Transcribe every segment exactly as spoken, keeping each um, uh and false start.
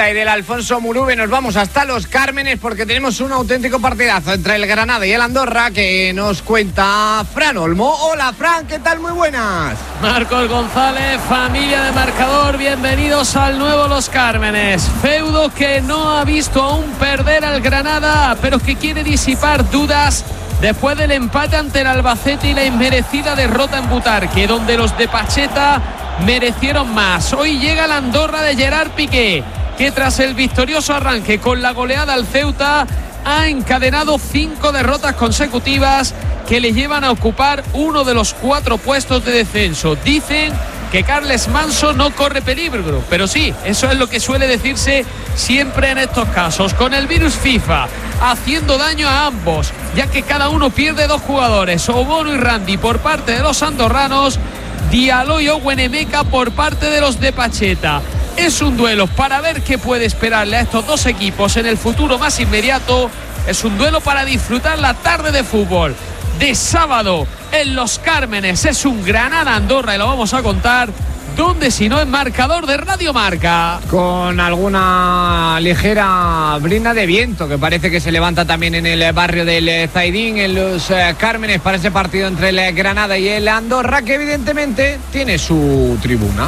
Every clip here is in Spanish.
Y del Alfonso Murube nos vamos hasta Los Cármenes porque tenemos un auténtico partidazo entre el Granada y el Andorra que nos cuenta Fran Olmo. Hola Fran, ¿qué tal? Muy buenas. Marcos González, familia de marcador, bienvenidos al nuevo Los Cármenes. Feudo que no ha visto aún perder al Granada, pero que quiere disipar dudas después del empate ante el Albacete y la inmerecida derrota en Butarque, donde los de Pacheta merecieron más. Hoy llega la Andorra de Gerard Piqué, que tras el victorioso arranque con la goleada al Ceuta ha encadenado cinco derrotas consecutivas que le llevan a ocupar uno de los cuatro puestos de descenso. Dicen que Carles Manso no corre peligro, pero sí, eso es lo que suele decirse siempre en estos casos, con el virus FIFA haciendo daño a ambos, ya que cada uno pierde dos jugadores, Obono y Randy por parte de los andorranos, Diallo y Owen Emeka por parte de los de Pacheta. Es un duelo para ver qué puede esperarle a estos dos equipos en el futuro más inmediato. Es un duelo para disfrutar la tarde de fútbol de sábado en Los Cármenes. Es un Granada-Andorra y lo vamos a contar donde si no en marcador de Radio Marca. Con alguna ligera brina de viento que parece que se levanta también en el barrio del Zaidín, en Los Cármenes, para ese partido entre el Granada y el Andorra, que evidentemente tiene su tribuna.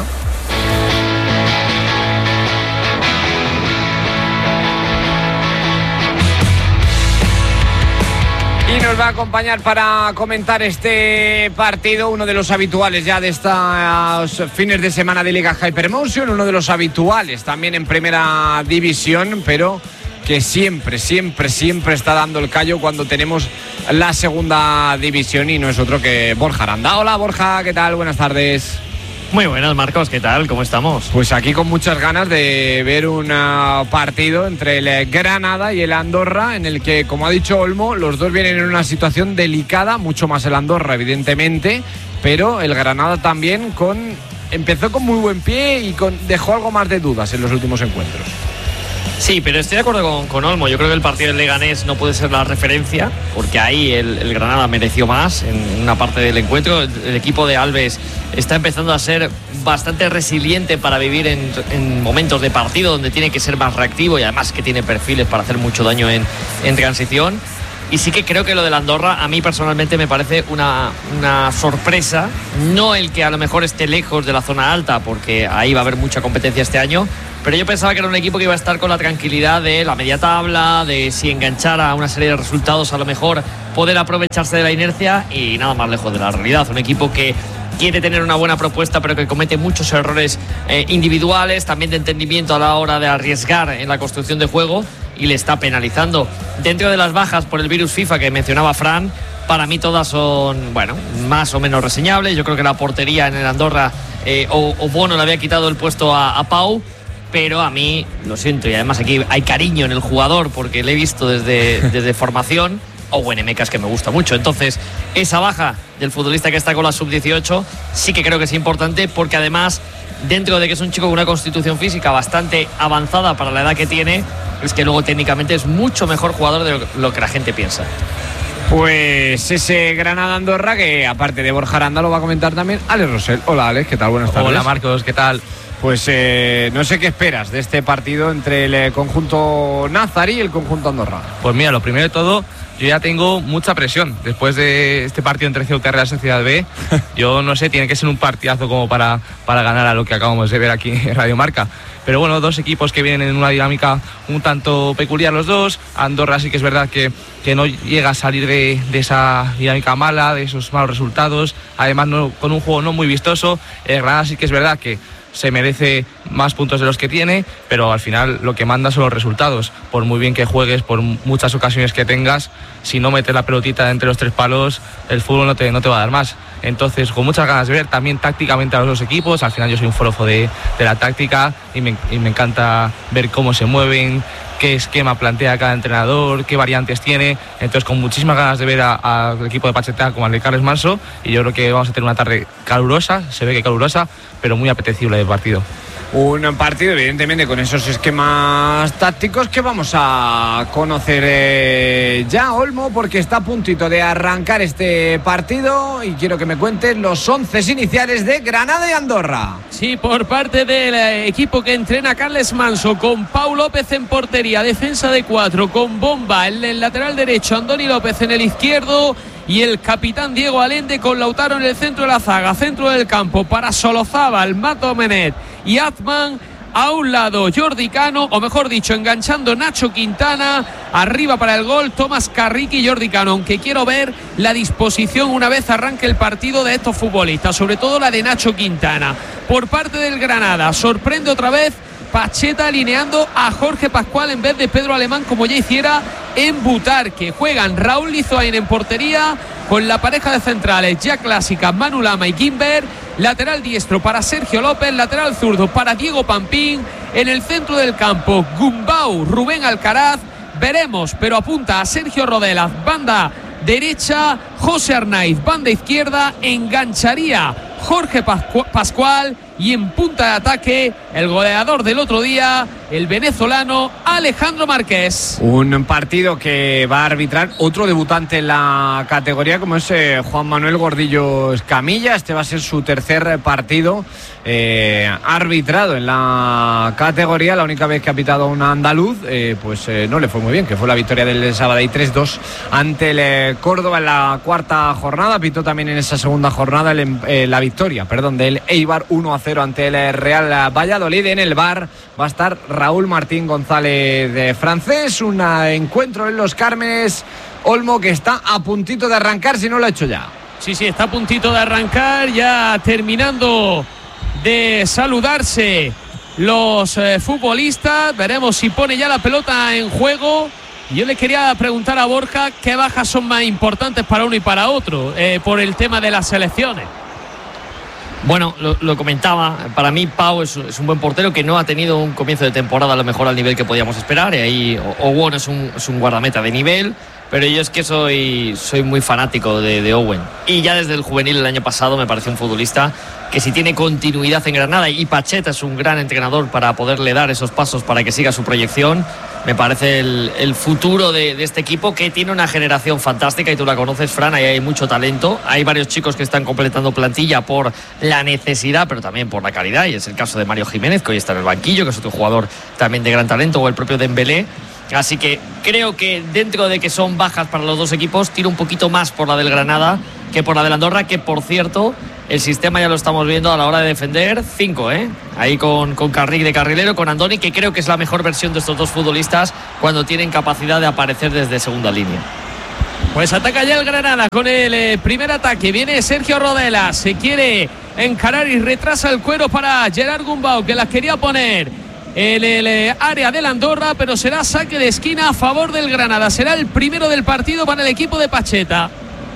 Y nos va a acompañar para comentar este partido uno de los habituales ya de estos fines de semana de Liga Hypermotion, uno de los habituales también en Primera División, pero que siempre, siempre, siempre está dando el callo cuando tenemos la Segunda División, y no es otro que Borja Aranda. Hola Borja, ¿qué tal? Buenas tardes. Muy buenas, Marcos, ¿qué tal? ¿Cómo estamos? Pues aquí con muchas ganas de ver un uh, partido entre el Granada y el Andorra, en el que, como ha dicho Olmo, los dos vienen en una situación delicada, mucho más el Andorra, evidentemente, pero el Granada también con empezó con muy buen pie y con, dejó algo más de dudas en los últimos encuentros. Sí, pero estoy de acuerdo con, con Olmo. Yo creo que el partido del Leganés no puede ser la referencia, porque ahí el, el Granada mereció más en una parte del encuentro. El, el equipo de Alves está empezando a ser bastante resiliente para vivir en, en momentos de partido donde tiene que ser más reactivo, y además que tiene perfiles para hacer mucho daño en, en transición. Y sí que creo que lo del Andorra a mí personalmente me parece una, una sorpresa. No el que a lo mejor esté lejos de la zona alta, porque ahí va a haber mucha competencia este año, pero yo pensaba que era un equipo que iba a estar con la tranquilidad de la media tabla, de si enganchara a una serie de resultados a lo mejor poder aprovecharse de la inercia, y nada más lejos de la realidad. Un equipo que quiere tener una buena propuesta, pero que comete muchos errores eh, individuales, también de entendimiento a la hora de arriesgar en la construcción de juego, y le está penalizando. Dentro de las bajas por el virus FIFA que mencionaba Fran, para mí todas son, bueno, más o menos reseñables. Yo creo que la portería en el Andorra, eh, o, o Bono le había quitado el puesto a, a Pau, pero a mí, lo siento, y además aquí hay cariño en el jugador porque le he visto desde, desde formación. Owen Emeka es que me gusta mucho. Entonces, esa baja del futbolista que está con la sub dieciocho sí que creo que es importante, porque además, dentro de que es un chico con una constitución física bastante avanzada para la edad que tiene, es que luego técnicamente es mucho mejor jugador de lo que la gente piensa. Pues ese Granada-Andorra, que aparte de Borja Aranda lo va a comentar también Alex Rosell. Hola Alex, ¿qué tal? Buenas tardes. Hola Marcos, ¿qué tal? Pues eh, no sé qué esperas de este partido entre el conjunto nazarí y el conjunto Andorra. Pues mira, lo primero de todo, yo ya tengo mucha presión después de este partido entre Ceuta y Real Sociedad B. Yo no sé, tiene que ser un partidazo como para, para ganar a lo que acabamos de ver aquí en Radio Marca. Pero bueno, dos equipos que vienen en una dinámica un tanto peculiar los dos. Andorra sí que es verdad que, que no llega a salir de, de esa dinámica mala, de esos malos resultados. Además, no, con un juego no muy vistoso. El Granada sí que es verdad que se merece más puntos de los que tiene, pero al final lo que manda son los resultados. Por muy bien que juegues, por muchas ocasiones que tengas, si no metes la pelotita entre los tres palos, el fútbol no te, no te va a dar más. Entonces, con muchas ganas de ver también tácticamente a los dos equipos. Al final yo soy un forofo de, de la táctica y me, y me encanta ver cómo se mueven, qué esquema plantea cada entrenador, qué variantes tiene. Entonces, con muchísimas ganas de ver al equipo de Pacheta como al de Carles Manso, y yo creo que vamos a tener una tarde calurosa, se ve que calurosa, pero muy apetecible de partido. Un partido, evidentemente, con esos esquemas tácticos que vamos a conocer eh, ya, Olmo, porque está a puntito de arrancar este partido y quiero que me cuentes los once iniciales de Granada y Andorra. Sí, por parte del equipo que entrena Carles Manso, con Pau López en portería, defensa de cuatro, con Bomba en el lateral derecho, Andoni López en el izquierdo y el capitán Diego Allende con Lautaro en el centro de la zaga, centro del campo para Solozábal, Mato Menet y Azman. A un lado Jordi Cano, o mejor dicho, enganchando Nacho Quintana. Arriba para el gol Tomás Carriqui y Jordi Cano, aunque quiero ver la disposición una vez arranque el partido de estos futbolistas, sobre todo la de Nacho Quintana. Por parte del Granada, sorprende otra vez Pacheta alineando a Jorge Pascual en vez de Pedro Alemán, como ya hiciera en Butarque. Juegan Raúl Lizoain en portería con la pareja de centrales ya clásica, Manu Lama y Guimber. Lateral diestro para Sergio López, lateral zurdo para Diego Pampín. En el centro del campo, Gumbau, Rubén Alcaraz. Veremos, pero apunta a Sergio Rodelas. Banda derecha, José Arnaiz. Banda izquierda, engancharía Jorge Pascu- Pascual. Y en punta de ataque, el goleador del otro día, el venezolano Alejandro Márquez. Un partido que va a arbitrar otro debutante en la categoría, como es eh, Juan Manuel Gordillo Escamilla. Este va a ser su tercer partido eh, arbitrado en la categoría. La única vez que ha pitado un andaluz, eh, pues eh, no le fue muy bien, que fue la victoria del Sabadell tres dos ante el eh, Córdoba en la cuarta jornada. Pitó también en esa segunda jornada el, eh, la victoria, perdón, del Eibar uno a cero ante el Real Valladolid. En el V A R va a estar Raúl Martín González de francés. Un encuentro en Los Cármenes, Olmo, que está a puntito de arrancar, si no lo ha hecho ya. Sí, sí, está a puntito de arrancar, ya terminando de saludarse los eh, futbolistas. Veremos si pone ya la pelota en juego. Yo le quería preguntar a Borja qué bajas son más importantes para uno y para otro, eh, por el tema de las selecciones. Bueno, lo, lo comentaba, para mí Pau es, es un buen portero que no ha tenido un comienzo de temporada a lo mejor al nivel que podíamos esperar, y ahí Owen es un, es un guardameta de nivel, pero yo es que soy, soy muy fanático de, de Owen, y ya desde el juvenil el año pasado me pareció un futbolista que si tiene continuidad en Granada, y Pacheta es un gran entrenador para poderle dar esos pasos para que siga su proyección, me parece el, el futuro de, de este equipo, que tiene una generación fantástica, y tú la conoces, Fran, ahí hay mucho talento, hay varios chicos que están completando plantilla por la necesidad, pero también por la calidad, y es el caso de Mario Jiménez, que hoy está en el banquillo, que es otro jugador también de gran talento, o el propio Dembélé. Así que creo que dentro de que son bajas para los dos equipos, tiro un poquito más por la del Granada que por la del Andorra, que por cierto, el sistema ya lo estamos viendo a la hora de defender, cinco, ¿eh? Ahí con, con Carrick de carrilero, con Andoni, que creo que es la mejor versión de estos dos futbolistas cuando tienen capacidad de aparecer desde segunda línea. Pues ataca ya el Granada con el eh, primer ataque. Viene Sergio Rodelas, se quiere encarar y retrasa el cuero para Gerard Gumbau, que las quería poner en el eh, área del Andorra, pero será saque de esquina a favor del Granada. Será el primero del partido para el equipo de Pacheta.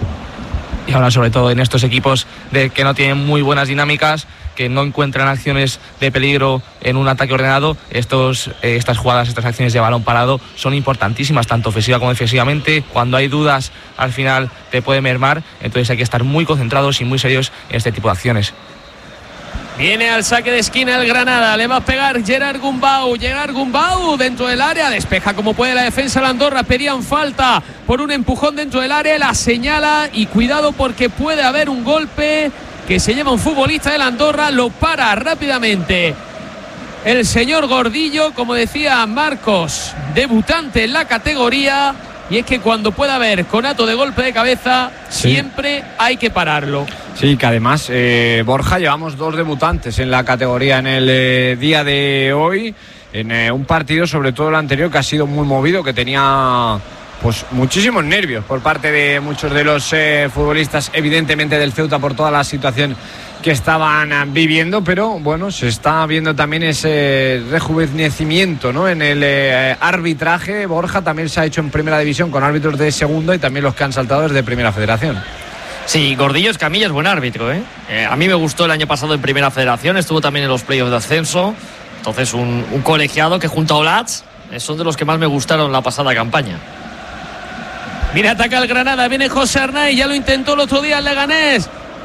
Y ahora, sobre todo en estos equipos de que no tienen muy buenas dinámicas, que no encuentran acciones de peligro en un ataque ordenado, estos, eh, estas jugadas, estas acciones de balón parado son importantísimas, tanto ofensiva como defensivamente. Cuando hay dudas, al final te puede mermar, entonces hay que estar muy concentrados y muy serios en este tipo de acciones. Viene al saque de esquina el Granada, le va a pegar Gerard Gumbau, Gerard Gumbau dentro del área, despeja como puede la defensa de la Andorra, pedían falta por un empujón dentro del área, la señala y cuidado porque puede haber un golpe que se lleva un futbolista de la Andorra, lo para rápidamente el señor Gordillo, como decía Marcos, debutante en la categoría, y es que cuando pueda haber conato de golpe de cabeza, sí, siempre hay que pararlo. Sí, que además, eh, Borja, llevamos dos debutantes en la categoría en el eh, día de hoy, en eh, un partido, sobre todo el anterior, que ha sido muy movido, que tenía pues muchísimos nervios por parte de muchos de los eh, futbolistas, evidentemente del Ceuta, por toda la situación que estaban uh, viviendo, pero bueno, se está viendo también ese rejuvenecimiento, ¿no? En el eh, arbitraje. Borja, también se ha hecho en primera división con árbitros de segunda y también los que han saltado desde primera federación. Sí, Gordillo Escamilla es buen árbitro, ¿eh? Eh, a mí me gustó el año pasado en primera federación, estuvo también en los playoffs de ascenso, entonces un, un colegiado que junto a Olatz eh, son de los que más me gustaron la pasada campaña. Mira, ataca el Granada, viene José Arnaiz, ya lo intentó el otro día el Leganés.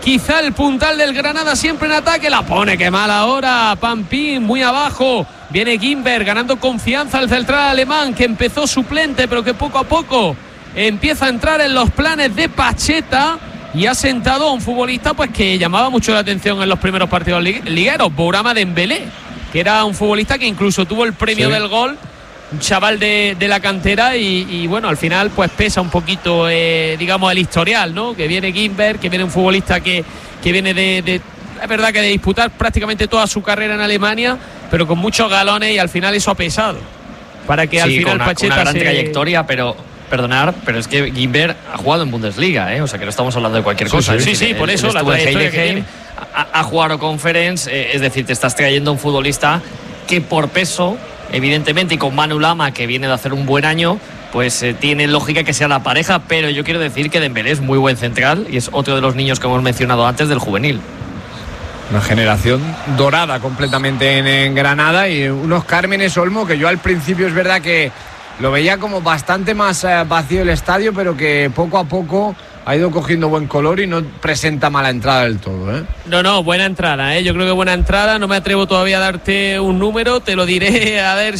quizá el puntal del Granada siempre en ataque. La pone, qué mal ahora Pampín, muy abajo. Viene Gimber ganando confianza al central alemán, que empezó suplente pero que poco a poco empieza a entrar en los planes de Pacheta y ha sentado a un futbolista pues que llamaba mucho la atención en los primeros partidos ligueros, Bourama Dembélé, que era un futbolista que incluso tuvo el premio sí. del gol, un chaval de, de la cantera y, y bueno, al final pues pesa un poquito eh, digamos el historial, ¿no? Que viene Gimber, que viene un futbolista que, que viene de, de es verdad que de disputar prácticamente toda su carrera en Alemania, pero con muchos galones y al final eso ha pesado para que sí, al final con una, Pacheta con una gran se... trayectoria, pero perdonar, pero es que Gimber ha jugado en Bundesliga, ¿eh? O sea que no estamos hablando de cualquier sí, cosa. Sí, sí, sí, por eso la trayectoria que tiene. Ha, ha jugado Conference, eh, es decir, te estás trayendo un futbolista que por peso, evidentemente, y con Manu Lama, que viene de hacer un buen año, pues eh, tiene lógica que sea la pareja, pero yo quiero decir que Dembélé es muy buen central y es otro de los niños que hemos mencionado antes del juvenil. Una generación dorada completamente en, en Granada y unos Cármenes, Olmo, que yo al principio es verdad que lo veía como bastante más eh, vacío el estadio, pero que poco a poco ha ido cogiendo buen color y no presenta mala entrada del todo, ¿eh? No, no, buena entrada, ¿eh? Yo creo que buena entrada. No me atrevo todavía a darte un número, te lo diré a ver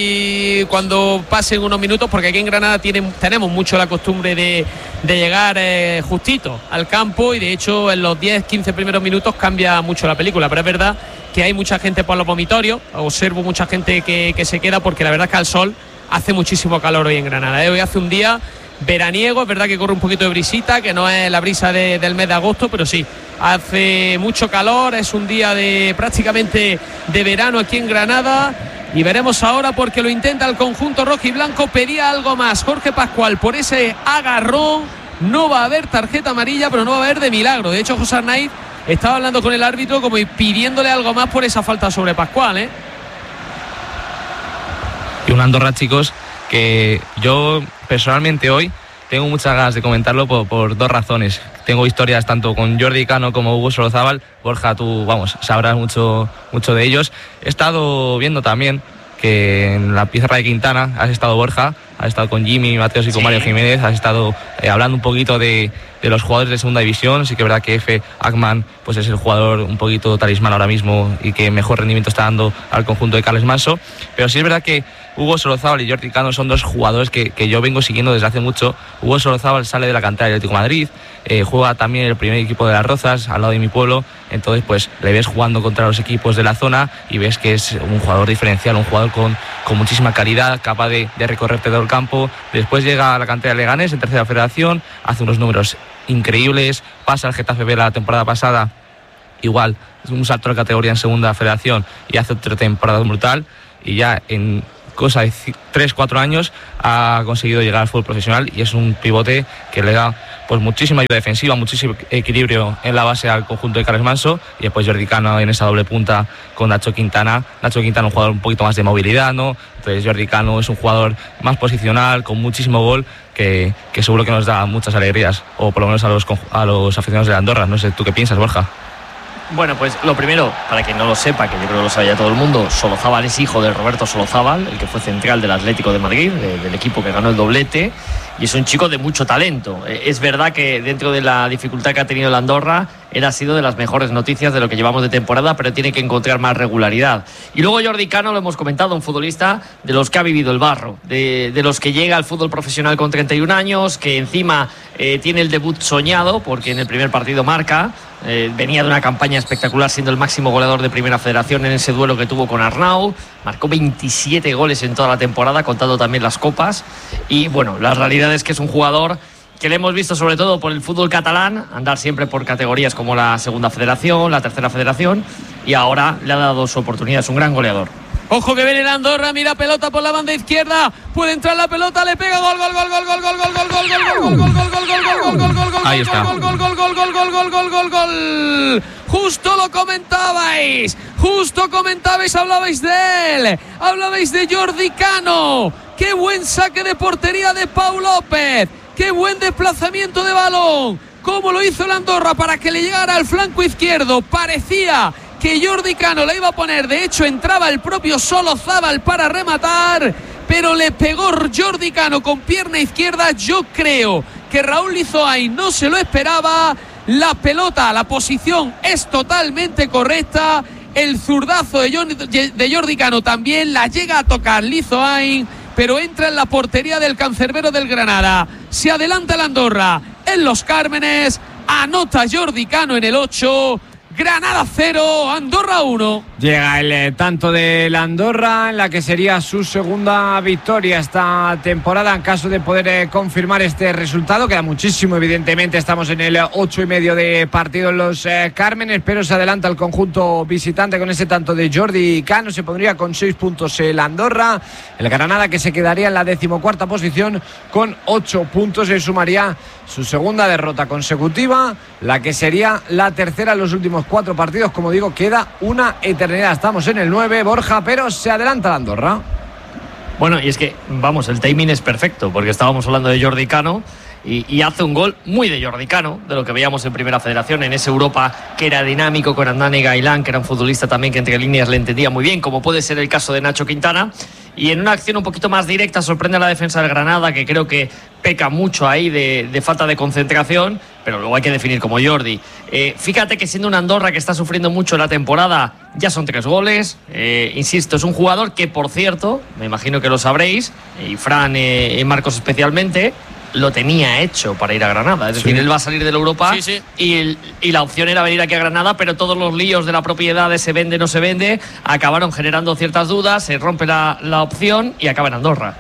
si cuando pasen unos minutos, porque aquí en Granada tienen, tenemos mucho la costumbre de, de llegar eh, justito al campo y de hecho en los diez quince primeros minutos cambia mucho la película, pero es verdad que hay mucha gente por los vomitorios, observo mucha gente que, que se queda porque la verdad es que al sol hace muchísimo calor hoy en Granada, ¿eh? Hoy hace un día veraniego, es verdad que corre un poquito de brisita, que no es la brisa de, del mes de agosto, pero sí, hace mucho calor, es un día de prácticamente de verano aquí en Granada y veremos ahora porque lo intenta el conjunto rojo y blanco, pedía algo más Jorge Pascual por ese agarrón, no va a haber tarjeta amarilla, pero no va a haber de milagro. De hecho, José Arnaiz estaba hablando con el árbitro como pidiéndole algo más por esa falta sobre Pascual, ¿eh? Y un Andorra, chicos, que yo personalmente hoy tengo muchas ganas de comentarlo por, por dos razones. Tengo historias tanto con Jordi Cano como Hugo Solozábal. Borja, tú, vamos, sabrás mucho, mucho de ellos. He estado viendo también que en la pizarra de Quintana has estado, Borja, has estado con Jimmy Mateos y con sí. Mario Jiménez, has estado eh, hablando un poquito de, de los jugadores de segunda división. Sí que es verdad que Efe Ackman pues es el jugador un poquito talismán ahora mismo y que mejor rendimiento está dando al conjunto de Carles Manso, pero sí es verdad que Hugo Solozábal y Jordi Cano son dos jugadores que, que yo vengo siguiendo desde hace mucho. Hugo Solozábal sale de la cantera del Atlético de Madrid, eh, juega también el primer equipo de Las Rozas, al lado de mi pueblo, entonces pues le ves jugando contra los equipos de la zona y ves que es un jugador diferencial, un jugador con, con muchísima calidad, capaz de, de recorrerte todo el campo. Después llega a la cantera de Leganés en tercera federación, hace unos números increíbles, pasa al Getafe B la temporada pasada, igual, un salto de categoría en segunda federación y hace otra temporada brutal y ya en cosa de tres cuatro años ha conseguido llegar al fútbol profesional y es un pivote que le da pues muchísima ayuda defensiva, muchísimo equilibrio en la base al conjunto de Carles Manso y después Jordi Cano en esa doble punta con Nacho Quintana. Nacho Quintana un jugador un poquito más de movilidad, ¿no? Entonces Jordi Cano es un jugador más posicional, con muchísimo gol, que, que seguro que nos da muchas alegrías, o por lo menos a los, a los aficionados de Andorra. No sé, ¿tú qué piensas, Borja? Bueno, pues lo primero, para quien no lo sepa, que yo creo que lo sabe ya todo el mundo, Solozábal es hijo de Roberto Solozábal, el que fue central del Atlético de Madrid, de, del equipo que ganó el doblete, y es un chico de mucho talento. Es verdad que dentro de la dificultad que ha tenido el Andorra, él ha sido de las mejores noticias de lo que llevamos de temporada, pero tiene que encontrar más regularidad. Y luego Jordi Cano, lo hemos comentado, un futbolista de los que ha vivido el barro, de, de los que llega al fútbol profesional con treinta y un años, que encima eh, tiene el debut soñado, porque en el primer partido marca. Eh, venía de una campaña espectacular siendo el máximo goleador de Primera Federación en ese duelo que tuvo con Arnau, marcó veintisiete goles en toda la temporada, contando también las copas, y bueno, la realidad es que es un jugador que le hemos visto sobre todo por el fútbol catalán, andar siempre por categorías como la Segunda Federación, la Tercera Federación, y ahora le ha dado su oportunidad, es un gran goleador. Ojo que viene el Andorra, mira pelota por la banda izquierda, puede entrar la pelota, le pega gol, gol, gol, gol, gol, gol, gol, gol, gol, gol, gol, gol, gol, gol, gol, gol, gol, gol, gol, ahí está. Gol, gol, gol, gol, gol, gol, gol, gol, gol, gol. Justo lo comentabais, justo comentabais, hablabais de él, hablabais de Jordi Cano. Qué buen saque de portería de Pau López, qué buen desplazamiento de balón, cómo lo hizo el Andorra para que le llegara al flanco izquierdo. Parecía que Jordi Cano la iba a poner, de hecho entraba el propio Solozábal para rematar, pero le pegó Jordi Cano con pierna izquierda. Yo creo que Raúl Lizoay no se lo esperaba la pelota, la posición es totalmente correcta. El zurdazo de Jordi, de Jordi Cano también la llega a tocar Lizoain, pero entra en la portería del cancerbero del Granada. Se adelanta el Andorra en Los Cármenes, anota Jordi Cano en el ocho. Granada cero, Andorra uno. Llega el eh, tanto de la Andorra, en la que sería su segunda victoria esta temporada, en caso de poder eh, confirmar este resultado. Queda muchísimo, evidentemente, estamos en el ocho y medio de partido en Los eh, Cármenes, pero se adelanta el conjunto visitante con ese tanto de Jordi Cano. Se pondría con seis puntos el Andorra, el Granada, que se quedaría en la decimocuarta posición con ocho puntos, y sumaría su segunda derrota consecutiva, la que sería la tercera en los últimos cuatro partidos. Como digo, queda una eternidad. Estamos en el nueve, Borja, pero se adelanta la Andorra. Bueno, y es que, vamos, el timing es perfecto, porque estábamos hablando de Jordi Cano y, y hace un gol muy de Jordi Cano, de lo que veíamos en Primera Federación, en ese Europa que era dinámico, con Andani Gailán, que era un futbolista también que entre líneas le entendía muy bien, como puede ser el caso de Nacho Quintana. Y en una acción un poquito más directa sorprende a la defensa del Granada, que creo que peca mucho ahí de, de falta de concentración, pero luego hay que definir como Jordi. Eh, fíjate que siendo una Andorra que está sufriendo mucho la temporada, ya son tres goles. Eh, insisto, es un jugador que, por cierto, me imagino que lo sabréis, y Fran eh, y Marcos especialmente, lo tenía hecho para ir a Granada. Es decir, sí. Él va a salir de la Europa, sí, sí. Y, el, y la opción era venir aquí a Granada, pero todos los líos de la propiedad de se vende, no se vende, acabaron generando ciertas dudas, se rompe la, la opción y acaba en Andorra.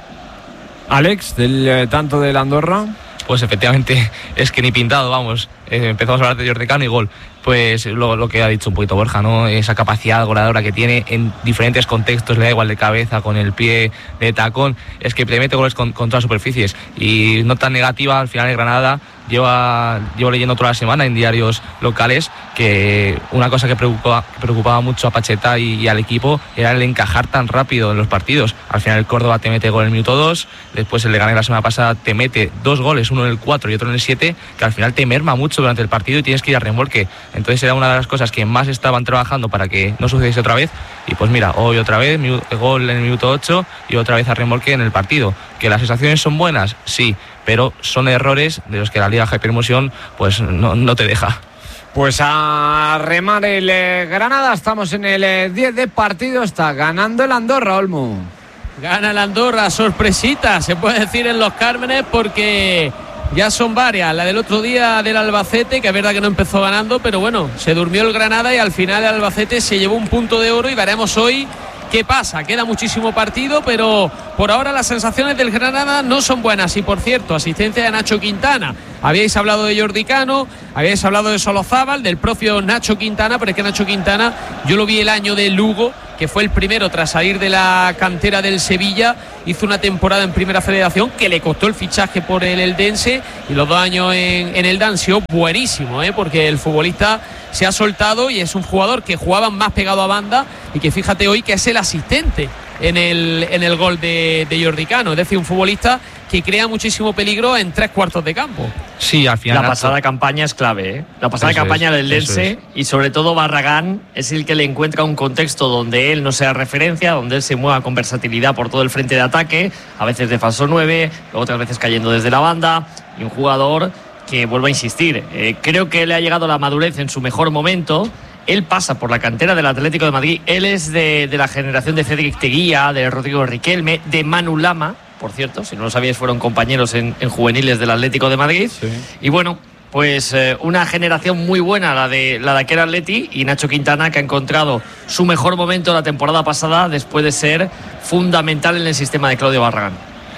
Alex, del eh, tanto del Andorra. Pues efectivamente, es que ni pintado, vamos. Eh, empezamos a hablar de Jordi Cano y gol. Pues lo, lo que ha dicho un poquito Borja, ¿no? Esa capacidad goleadora que tiene en diferentes contextos, le da igual de cabeza, con el pie, de tacón, es que te mete goles con, con todas las superficies. Y no tan negativa, al final el Granada lleva, llevo leyendo toda la semana en diarios locales que una cosa que preocupaba, preocupaba mucho a Pacheta y, y al equipo era el encajar tan rápido en los partidos. Al final el Córdoba te mete gol en el minuto dos, después el Leganés la semana pasada te mete dos goles, uno en el cuatro y otro en el siete, que al final te merma mucho durante el partido y tienes que ir a remolque. Entonces era una de las cosas que más estaban trabajando para que no sucediese otra vez. Y pues mira, hoy otra vez gol en el minuto ocho y otra vez a remolque en el partido. ¿Que las sensaciones son buenas? Sí, pero son errores de los que la Liga Hypermotion pues no, no te deja. Pues a remar el eh, Granada, estamos en el eh, diez de partido, está ganando el Andorra, Olmo. Gana el Andorra, sorpresita, se puede decir, en Los Cármenes, porque ya son varias. La del otro día del Albacete, que es verdad que no empezó ganando, pero bueno, se durmió el Granada y al final el Albacete se llevó un punto de oro y veremos hoy qué pasa. Queda muchísimo partido, pero por ahora las sensaciones del Granada no son buenas. Y por cierto, asistencia de Nacho Quintana. Habíais hablado de Jordi Cano, habíais hablado de Solozábal, del propio Nacho Quintana, pero es que Nacho Quintana yo lo vi el año de Lugo, que fue el primero tras salir de la cantera del Sevilla. Hizo una temporada en Primera Federación que le costó el fichaje por el Eldense, y los dos años en, en el Dancio buenísimo, ¿eh? Porque el futbolista se ha soltado y es un jugador que jugaba más pegado a banda, y que fíjate hoy que es el asistente en el, en el gol de, de Jordi Cano. Es decir, un futbolista que crea muchísimo peligro en tres cuartos de campo. Sí, al final. La pasada campaña es clave, ¿eh? La pasada campaña del Eldense, y sobre todo Barragán es el que le encuentra un contexto donde él no sea referencia, donde él se mueva con versatilidad por todo el frente de ataque, a veces de falso nueve, otras veces cayendo desde la banda, y un jugador que, vuelvo a insistir, eh, creo que le ha llegado la madurez en su mejor momento. Él pasa por la cantera del Atlético de Madrid, él es de, de la generación de Cédric Teguía, de Rodrigo Riquelme, de Manu Lama, por cierto, si no lo sabíais, fueron compañeros en, en juveniles del Atlético de Madrid. Sí. Y bueno, pues eh, una generación muy buena la de la de aquel Atleti, y Nacho Quintana, que ha encontrado su mejor momento la temporada pasada después de ser fundamental en el sistema de Claudio Barragán.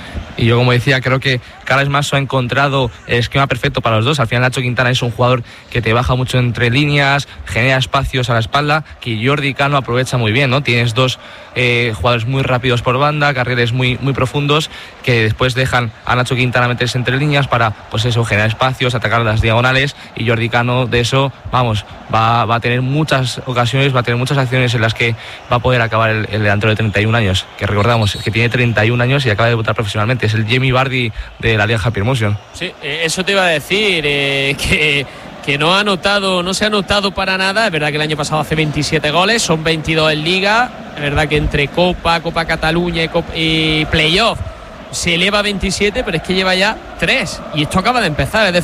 Y yo, como decía, creo que Carles Masso ha encontrado el esquema perfecto para los dos. Al final Nacho Quintana es un jugador que te baja mucho entre líneas, genera espacios a la espalda, que Jordi Cano aprovecha muy bien, ¿no? Tienes dos eh, jugadores muy rápidos por banda, carriles muy, muy profundos, que después dejan a Nacho Quintana meterse entre líneas para, pues eso, generar espacios, atacar las diagonales, y Jordi Cano de eso, vamos, va, va a tener muchas ocasiones, va a tener muchas acciones en las que va a poder acabar el, el delantero de treinta y un años, que recordamos que tiene treinta y un años y acaba de debutar profesionalmente. Es el Jamie Vardy de la Liga Hypermotion. Sí, eso te iba a decir, eh, que, que no ha anotado, no se ha anotado para nada. Es verdad que el año pasado hace veintisiete goles, son veintidós en Liga. Es verdad que entre Copa, Copa Cataluña y, Copa, y Playoff se eleva a veintisiete, pero es que lleva ya tres, y esto acaba de empezar. Es decir,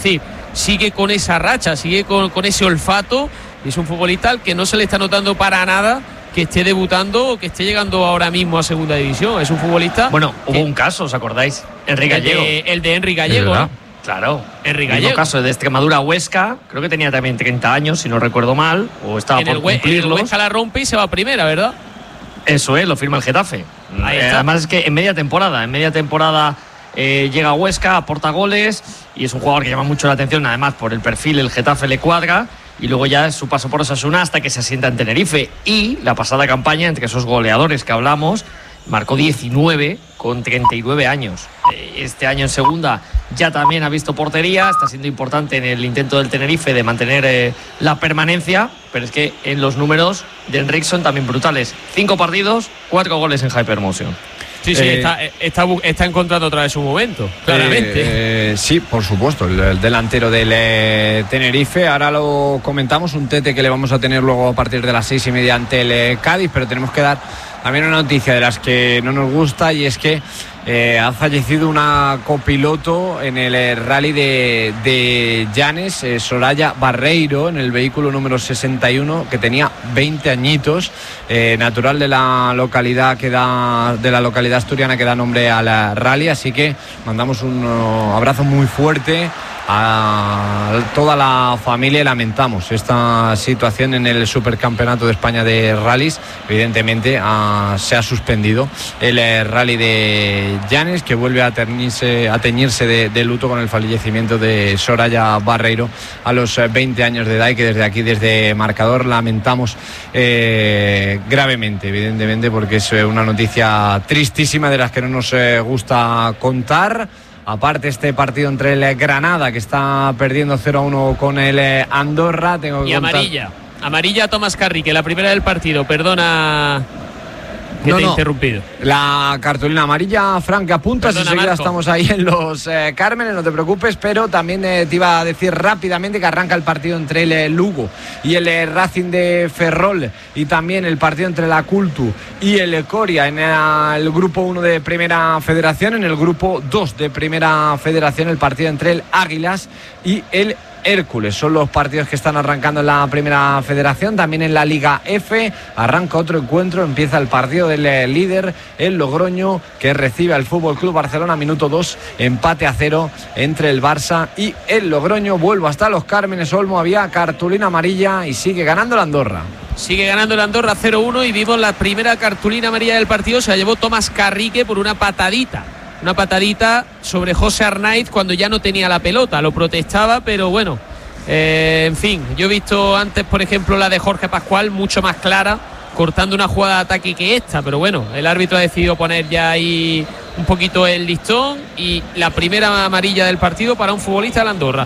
sigue con esa racha, sigue con, con ese olfato. Y es un futbolista al que no se le está notando para nada que esté debutando o que esté llegando ahora mismo a segunda división. Es un futbolista. Bueno, hubo que, un caso, ¿os acordáis? Enrique Gallego. El de, el de Henry Gallego, ¿no? Claro. Enrique Gallego. Gallego. Caso de Extremadura Huesca, creo que tenía también treinta años, si no recuerdo mal, o estaba en por el, cumplirlos. el Huesca la rompe y se va a primera, ¿verdad? Eso es, lo firma el Getafe. Ahí Eh, está. además es que en media temporada, en media temporada eh, llega a Huesca, aporta goles y es un jugador que llama mucho la atención, además por el perfil, el Getafe le cuadra. Y luego ya es su paso por Osasuna hasta que se asienta en Tenerife. Y la pasada campaña, entre esos goleadores que hablamos, marcó diecinueve con treinta y nueve años. Este año en segunda ya también ha visto portería, está siendo importante en el intento del Tenerife de mantener eh, la permanencia, pero es que en los números de Enric son también brutales. Cinco partidos, cuatro goles en Hypermotion. Sí, sí, Eh, está, está, está encontrando otra vez su momento, claramente. Eh, sí, por supuesto, el, el delantero del eh, Tenerife. Ahora lo comentamos, un tete que le vamos a tener luego a partir de las seis y media ante el eh, Cádiz, pero tenemos que dar también una noticia de las que no nos gusta, y es que eh, ha fallecido una copiloto en el eh, rally de, de Llanes, eh, Soraya Barreiro, en el vehículo número sesenta y uno, que tenía veinte añitos, eh, natural de la localidad que da de la localidad asturiana que da nombre al eh, rally, así que mandamos un uh, abrazo muy fuerte a toda la familia y lamentamos esta situación en el Supercampeonato de España de rallies. Evidentemente a, se ha suspendido el eh, rally de Llanes, que vuelve a teñirse, a teñirse de, de luto con el fallecimiento de Soraya Barreiro a los eh, veinte años de edad, y que desde aquí, desde Marcador, lamentamos eh, gravemente, evidentemente, porque es eh, una noticia tristísima de las que no nos eh, gusta contar. Aparte, este partido entre el Granada, que está perdiendo cero a uno con el Andorra, tengo que Y contar... amarilla. Amarilla a Tomás Carrique, la primera del partido. Perdona que No, te he no. interrumpido. La cartulina amarilla, Frank, apuntas, Perdona, enseguida Marco. estamos ahí en los eh, Cármenes, no te preocupes, pero también eh, te iba a decir rápidamente que arranca el partido entre el eh, Lugo y el eh, Racing de Ferrol, y también el partido entre la Cultu y el eh, Coria en eh, el grupo uno de Primera Federación. En el grupo dos de Primera Federación, el partido entre el Águilas y el Hércules. Son los partidos que están arrancando en la Primera Federación. También en la Liga F arranca otro encuentro, empieza el partido del eh, líder, el Logroño, que recibe al Fútbol Club Barcelona. Minuto dos, empate a cero entre el Barça y el Logroño. Vuelvo hasta los Cármenes, Olmo, había cartulina amarilla y sigue ganando la Andorra. Sigue ganando el Andorra cero uno, y vimos la primera cartulina amarilla del partido. Se la llevó Tomás Carrique por una patadita. Una patadita sobre José Arnaiz cuando ya no tenía la pelota. Lo protestaba, pero bueno, eh, en fin, yo he visto antes, por ejemplo, la de Jorge Pascual, mucho más clara, cortando una jugada de ataque que esta, pero bueno, el árbitro ha decidido poner ya ahí un poquito el listón, y la primera amarilla del partido para un futbolista de la Andorra.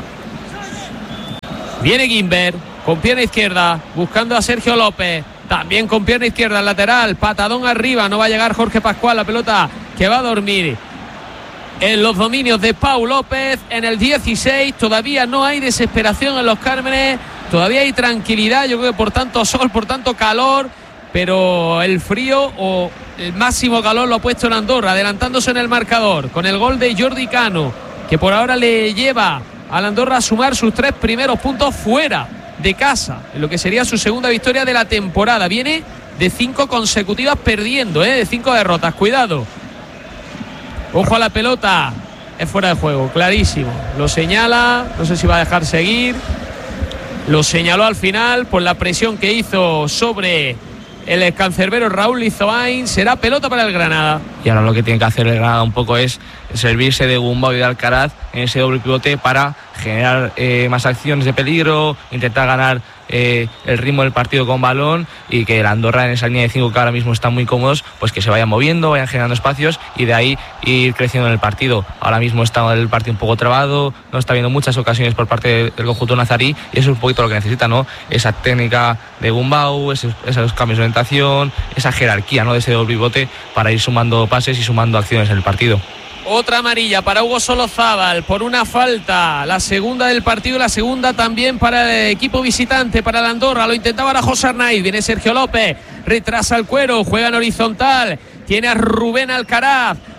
Viene Guimber con pierna izquierda, buscando a Sergio López, también con pierna izquierda, el lateral, patadón arriba, no va a llegar Jorge Pascual, la pelota que va a dormir en los dominios de Pau López. En el dieciséis todavía no hay desesperación en los Cármenes, todavía hay tranquilidad, yo creo que por tanto sol, por tanto calor, pero el frío o el máximo calor lo ha puesto en Andorra, adelantándose en el marcador con el gol de Jordi Cano, que por ahora le lleva a la Andorra a sumar sus tres primeros puntos fuera de casa, en lo que sería su segunda victoria de la temporada. Viene de cinco consecutivas perdiendo, ¿eh? de cinco derrotas, cuidado. Ojo a la pelota, es fuera de juego, clarísimo. Lo señala, no sé si va a dejar seguir. Lo señaló al final por la presión que hizo sobre el cancerbero Raúl Lizoain. Será pelota para el Granada. Y ahora lo que tiene que hacer el Granada un poco es servirse de Gumbau y de Alcaraz en ese doble pivote para generar eh, más acciones de peligro, intentar ganar eh, el ritmo del partido con balón, y que el Andorra en esa línea de cinco que ahora mismo están muy cómodos, pues que se vayan moviendo, vayan generando espacios y de ahí ir creciendo en el partido. Ahora mismo está el partido un poco trabado, no está habiendo muchas ocasiones por parte del conjunto nazarí, y eso es un poquito lo que necesita, ¿no? Esa técnica de Gumbau, esos, esos cambios de orientación, esa jerarquía, ¿no? de ese doble pivote para ir sumando pases y sumando acciones en el partido. Otra amarilla para Hugo Solozábal por una falta, la segunda del partido, la segunda también para el equipo visitante, para el Andorra. Lo intentaba ahora José Arnaiz, viene Sergio López, retrasa el cuero, juega en horizontal, tiene a Rubén Alcaraz,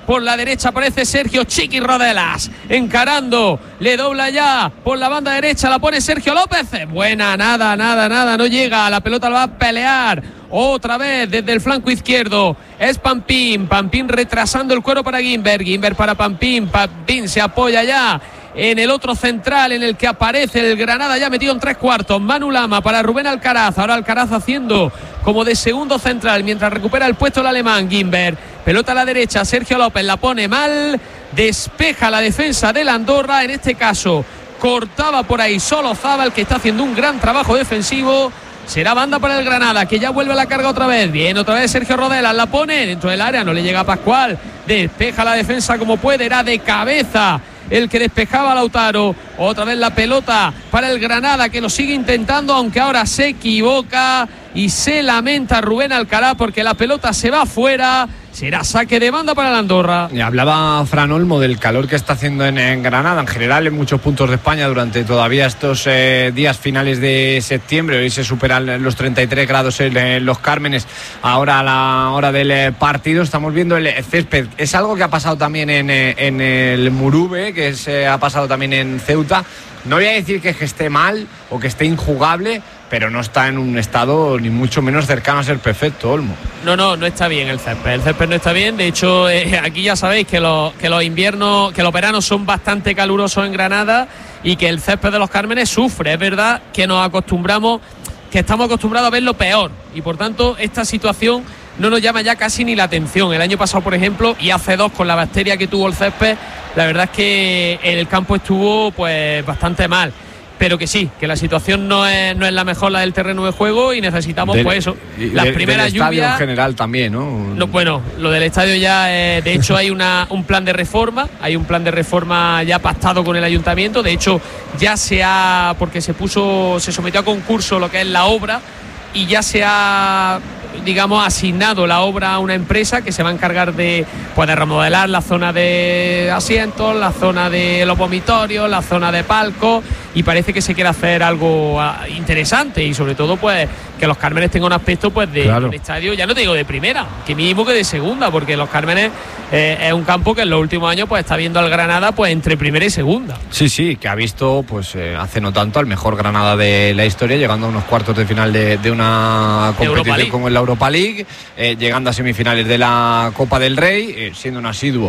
por la derecha aparece Sergio Chiqui Rodelas, encarando, le dobla ya por la banda derecha, la pone Sergio López, buena, nada, nada, nada, no llega, la pelota la va a pelear otra vez desde el flanco izquierdo, es Pampín, Pampín retrasando el cuero para Guimber, Guimber para Pampín, Pampín se apoya ya en el otro central en el que aparece el Granada ya metido en tres cuartos, Manu Lama para Rubén Alcaraz, ahora Alcaraz haciendo como de segundo central mientras recupera el puesto el alemán Guimber, pelota a la derecha, Sergio López la pone mal, despeja la defensa del Andorra, en este caso cortaba por ahí solo Zabal, que está haciendo un gran trabajo defensivo. Será banda para el Granada, que ya vuelve a la carga otra vez. Bien, otra vez Sergio Rodelas la pone dentro del área, no le llega a Pascual, despeja la defensa como puede, era de cabeza el que despejaba a Lautaro. Otra vez la pelota para el Granada, que lo sigue intentando, aunque ahora se equivoca y se lamenta Rubén Alcaraz porque la pelota se va fuera. Será saque de banda para el Andorra. Y hablaba Fran Olmo del calor que está haciendo en, en Granada, en general en muchos puntos de España durante todavía estos eh, días finales de septiembre. Hoy se superan los treinta y tres grados en, en Los Cármenes. Ahora a la hora del eh, partido estamos viendo el césped. Es algo que ha pasado también en, eh, en el Murube, que se ha pasado también en Ceuta. No voy a decir que, que esté mal o que esté injugable, pero no está en un estado ni mucho menos cercano a ser perfecto, Olmo. No, no, no está bien el césped. El césped no está bien. De hecho, eh, aquí ya sabéis que los, que los inviernos, que los veranos son bastante calurosos en Granada y que el césped de Los Cármenes sufre. Es verdad que nos acostumbramos, que estamos acostumbrados a ver lo peor y por tanto esta situación no nos llama ya casi ni la atención. El año pasado, por ejemplo, y hace dos con la bacteria que tuvo el césped, la verdad es que el campo estuvo pues bastante mal. Pero que sí, que la situación no es, no es la mejor, la del terreno de juego, y necesitamos del, pues eso, las de, primeras del estadio lluvias en general también, ¿no? no bueno, lo del estadio ya, eh, de hecho hay una, un plan de reforma, hay un plan de reforma ya pactado con el ayuntamiento, de hecho ya se ha, porque se puso, se sometió a concurso lo que es la obra, y ya se ha, digamos, asignado la obra a una empresa que se va a encargar de, pues, de remodelar la zona de asientos, la zona de los vomitorios, la zona de palcos, y parece que se quiere hacer algo interesante y sobre todo pues que Los Cármenes tenga un aspecto pues de claro. un estadio, ya no te digo de primera, que mínimo que de segunda, porque Los Cármenes eh, es un campo que en los últimos años pues está viendo al Granada pues entre primera y segunda. Sí, sí, que ha visto pues eh, hace no tanto al mejor Granada de la historia, llegando a unos cuartos de final de, de una competición como la Europa League, eh, llegando a semifinales de la Copa del Rey, eh, siendo un asiduo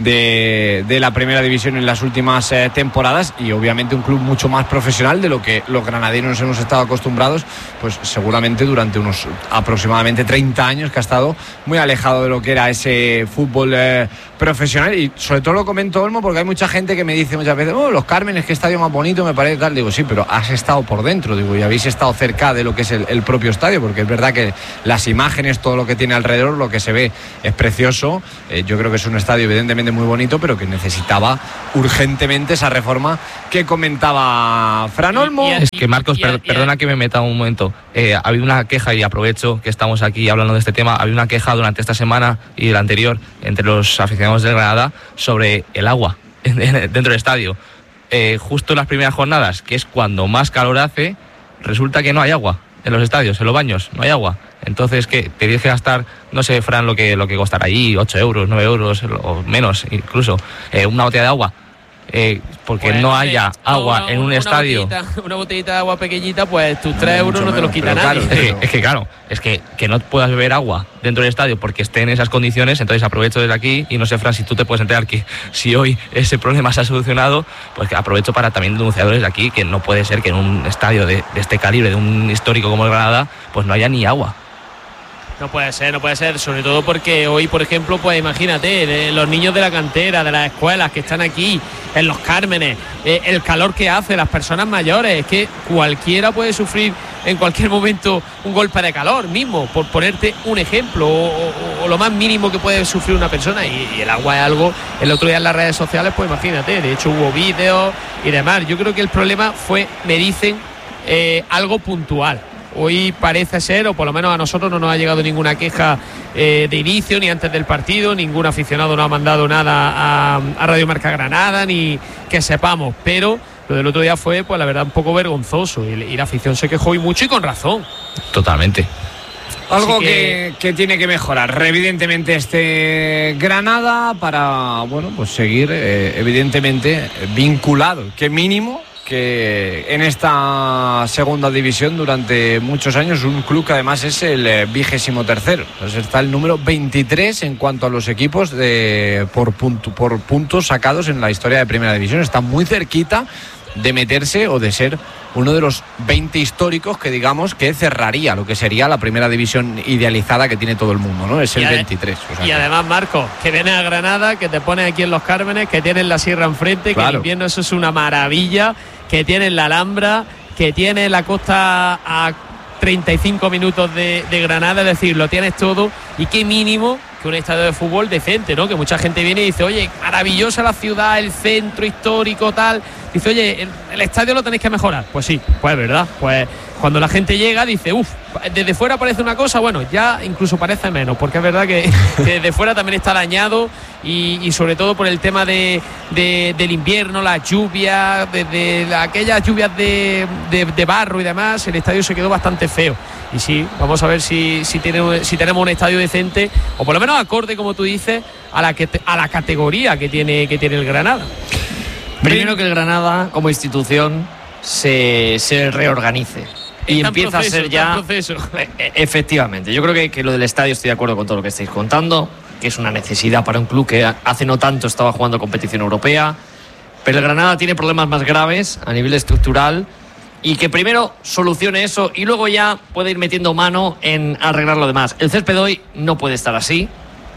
de, de la primera división en las últimas eh, temporadas, y obviamente un club mucho más profesional de lo que los granadinos nos hemos estado acostumbrados, pues seguramente durante unos aproximadamente treinta años, que ha estado muy alejado de lo que era ese fútbol eh, profesional. Y sobre todo lo comento, Olmo, porque hay mucha gente que me dice muchas veces, oh, Los Cármenes, qué estadio más bonito me parece tal. Digo, sí, pero has estado por dentro, digo, y habéis estado cerca de lo que es el, el propio estadio, porque es verdad que las imágenes, todo lo que tiene alrededor, lo que se ve es precioso. Eh, yo creo que es un estadio evidentemente muy bonito, pero que necesitaba urgentemente esa reforma que comentaba Fran Olmo. Es que, Marcos, per, perdona que me meta un momento. Eh, ha habido una queja, y aprovecho que estamos aquí hablando de este tema, ha habido una queja durante esta semana y la anterior entre los aficionados del Granada sobre el agua dentro del estadio. Eh, justo en las primeras jornadas, que es cuando más calor hace, resulta que no hay agua en los estadios, en los baños, no hay agua. Entonces, ¿qué? Te tienes que gastar, no sé, Fran, lo que, lo que costará ahí, ocho euros, nueve euros o menos incluso, eh, una botella de agua. Eh, porque bueno, no haya agua una, en un una estadio. Botellita, una botellita de agua pequeñita, pues tus tres euros no te los quita nadie. Claro, es, que, es que claro, es que, que no puedas beber agua dentro del estadio porque esté en esas condiciones. Entonces aprovecho desde aquí, y no sé, Fran, si tú te puedes enterar que si hoy ese problema se ha solucionado, pues que aprovecho para también denunciadores de aquí, que no puede ser que en un estadio de, de este calibre, de un histórico como el Granada, pues no haya ni agua. No puede ser, no puede ser, sobre todo porque hoy, por ejemplo, pues imagínate, de los niños de la cantera, de las escuelas que están aquí, en Los Cármenes, eh, el calor que hace, las personas mayores, es que cualquiera puede sufrir en cualquier momento un golpe de calor mismo, por ponerte un ejemplo, o, o, o lo más mínimo que puede sufrir una persona, y, y el agua es algo, el otro día en las redes sociales, pues imagínate, de hecho hubo vídeos y demás. Yo creo que el problema fue, me dicen, eh, algo puntual. Hoy parece ser, o por lo menos a nosotros no nos ha llegado ninguna queja eh, de inicio ni antes del partido, ningún aficionado nos ha mandado nada a, a Radio Marca Granada, ni que sepamos, pero lo del otro día fue, pues la verdad, un poco vergonzoso, y, y la afición se quejó, y mucho, y con razón. Totalmente. Algo que... Que, que tiene que mejorar, evidentemente, este Granada para, bueno, pues seguir, eh, evidentemente, vinculado, que mínimo, que en esta segunda división durante muchos años, un club que además es el vigésimo tercero, pues está el número veintitrés en cuanto a los equipos de, por, punto, por puntos sacados en la historia de primera división. Está muy cerquita de meterse o de ser uno de los veinte históricos que digamos que cerraría lo que sería la primera división idealizada que tiene todo el mundo, ¿no? Es el veintitrés. O sea, y que... además, Marco, que viene a Granada, que te pone aquí en Los Cármenes, que tienes la sierra enfrente, claro, que en invierno eso es una maravilla, que tienes la Alhambra, que tienes la costa a treinta y cinco minutos de, de Granada, es decir, lo tienes todo, y qué mínimo que un estadio de fútbol decente, ¿no? Que mucha gente viene y dice, oye, maravillosa la ciudad, el centro histórico, tal. Dice, oye, el, el estadio lo tenéis que mejorar. Pues sí, pues es verdad. Pues cuando la gente llega dice, uff, desde fuera parece una cosa, bueno, ya incluso parece menos, porque es verdad que, que desde fuera también está dañado y, y sobre todo por el tema de, de, del invierno, las lluvias, de, de aquellas lluvias de, de, de barro y demás, el estadio se quedó bastante feo. Y sí, vamos a ver si, si, tiene, si tenemos un estadio decente, o por lo menos acorde, como tú dices, a la, que, a la categoría que tiene, que tiene el Granada. Primero que el Granada, como institución, se, se reorganice. Y está empieza proceso, a ser ya... proceso. Efectivamente, yo creo que, que lo del estadio estoy de acuerdo con todo lo que estáis contando, que es una necesidad para un club que hace no tanto estaba jugando competición europea, pero el Granada tiene problemas más graves a nivel estructural, y que primero solucione eso y luego ya puede ir metiendo mano en arreglar lo demás. El césped hoy no puede estar así,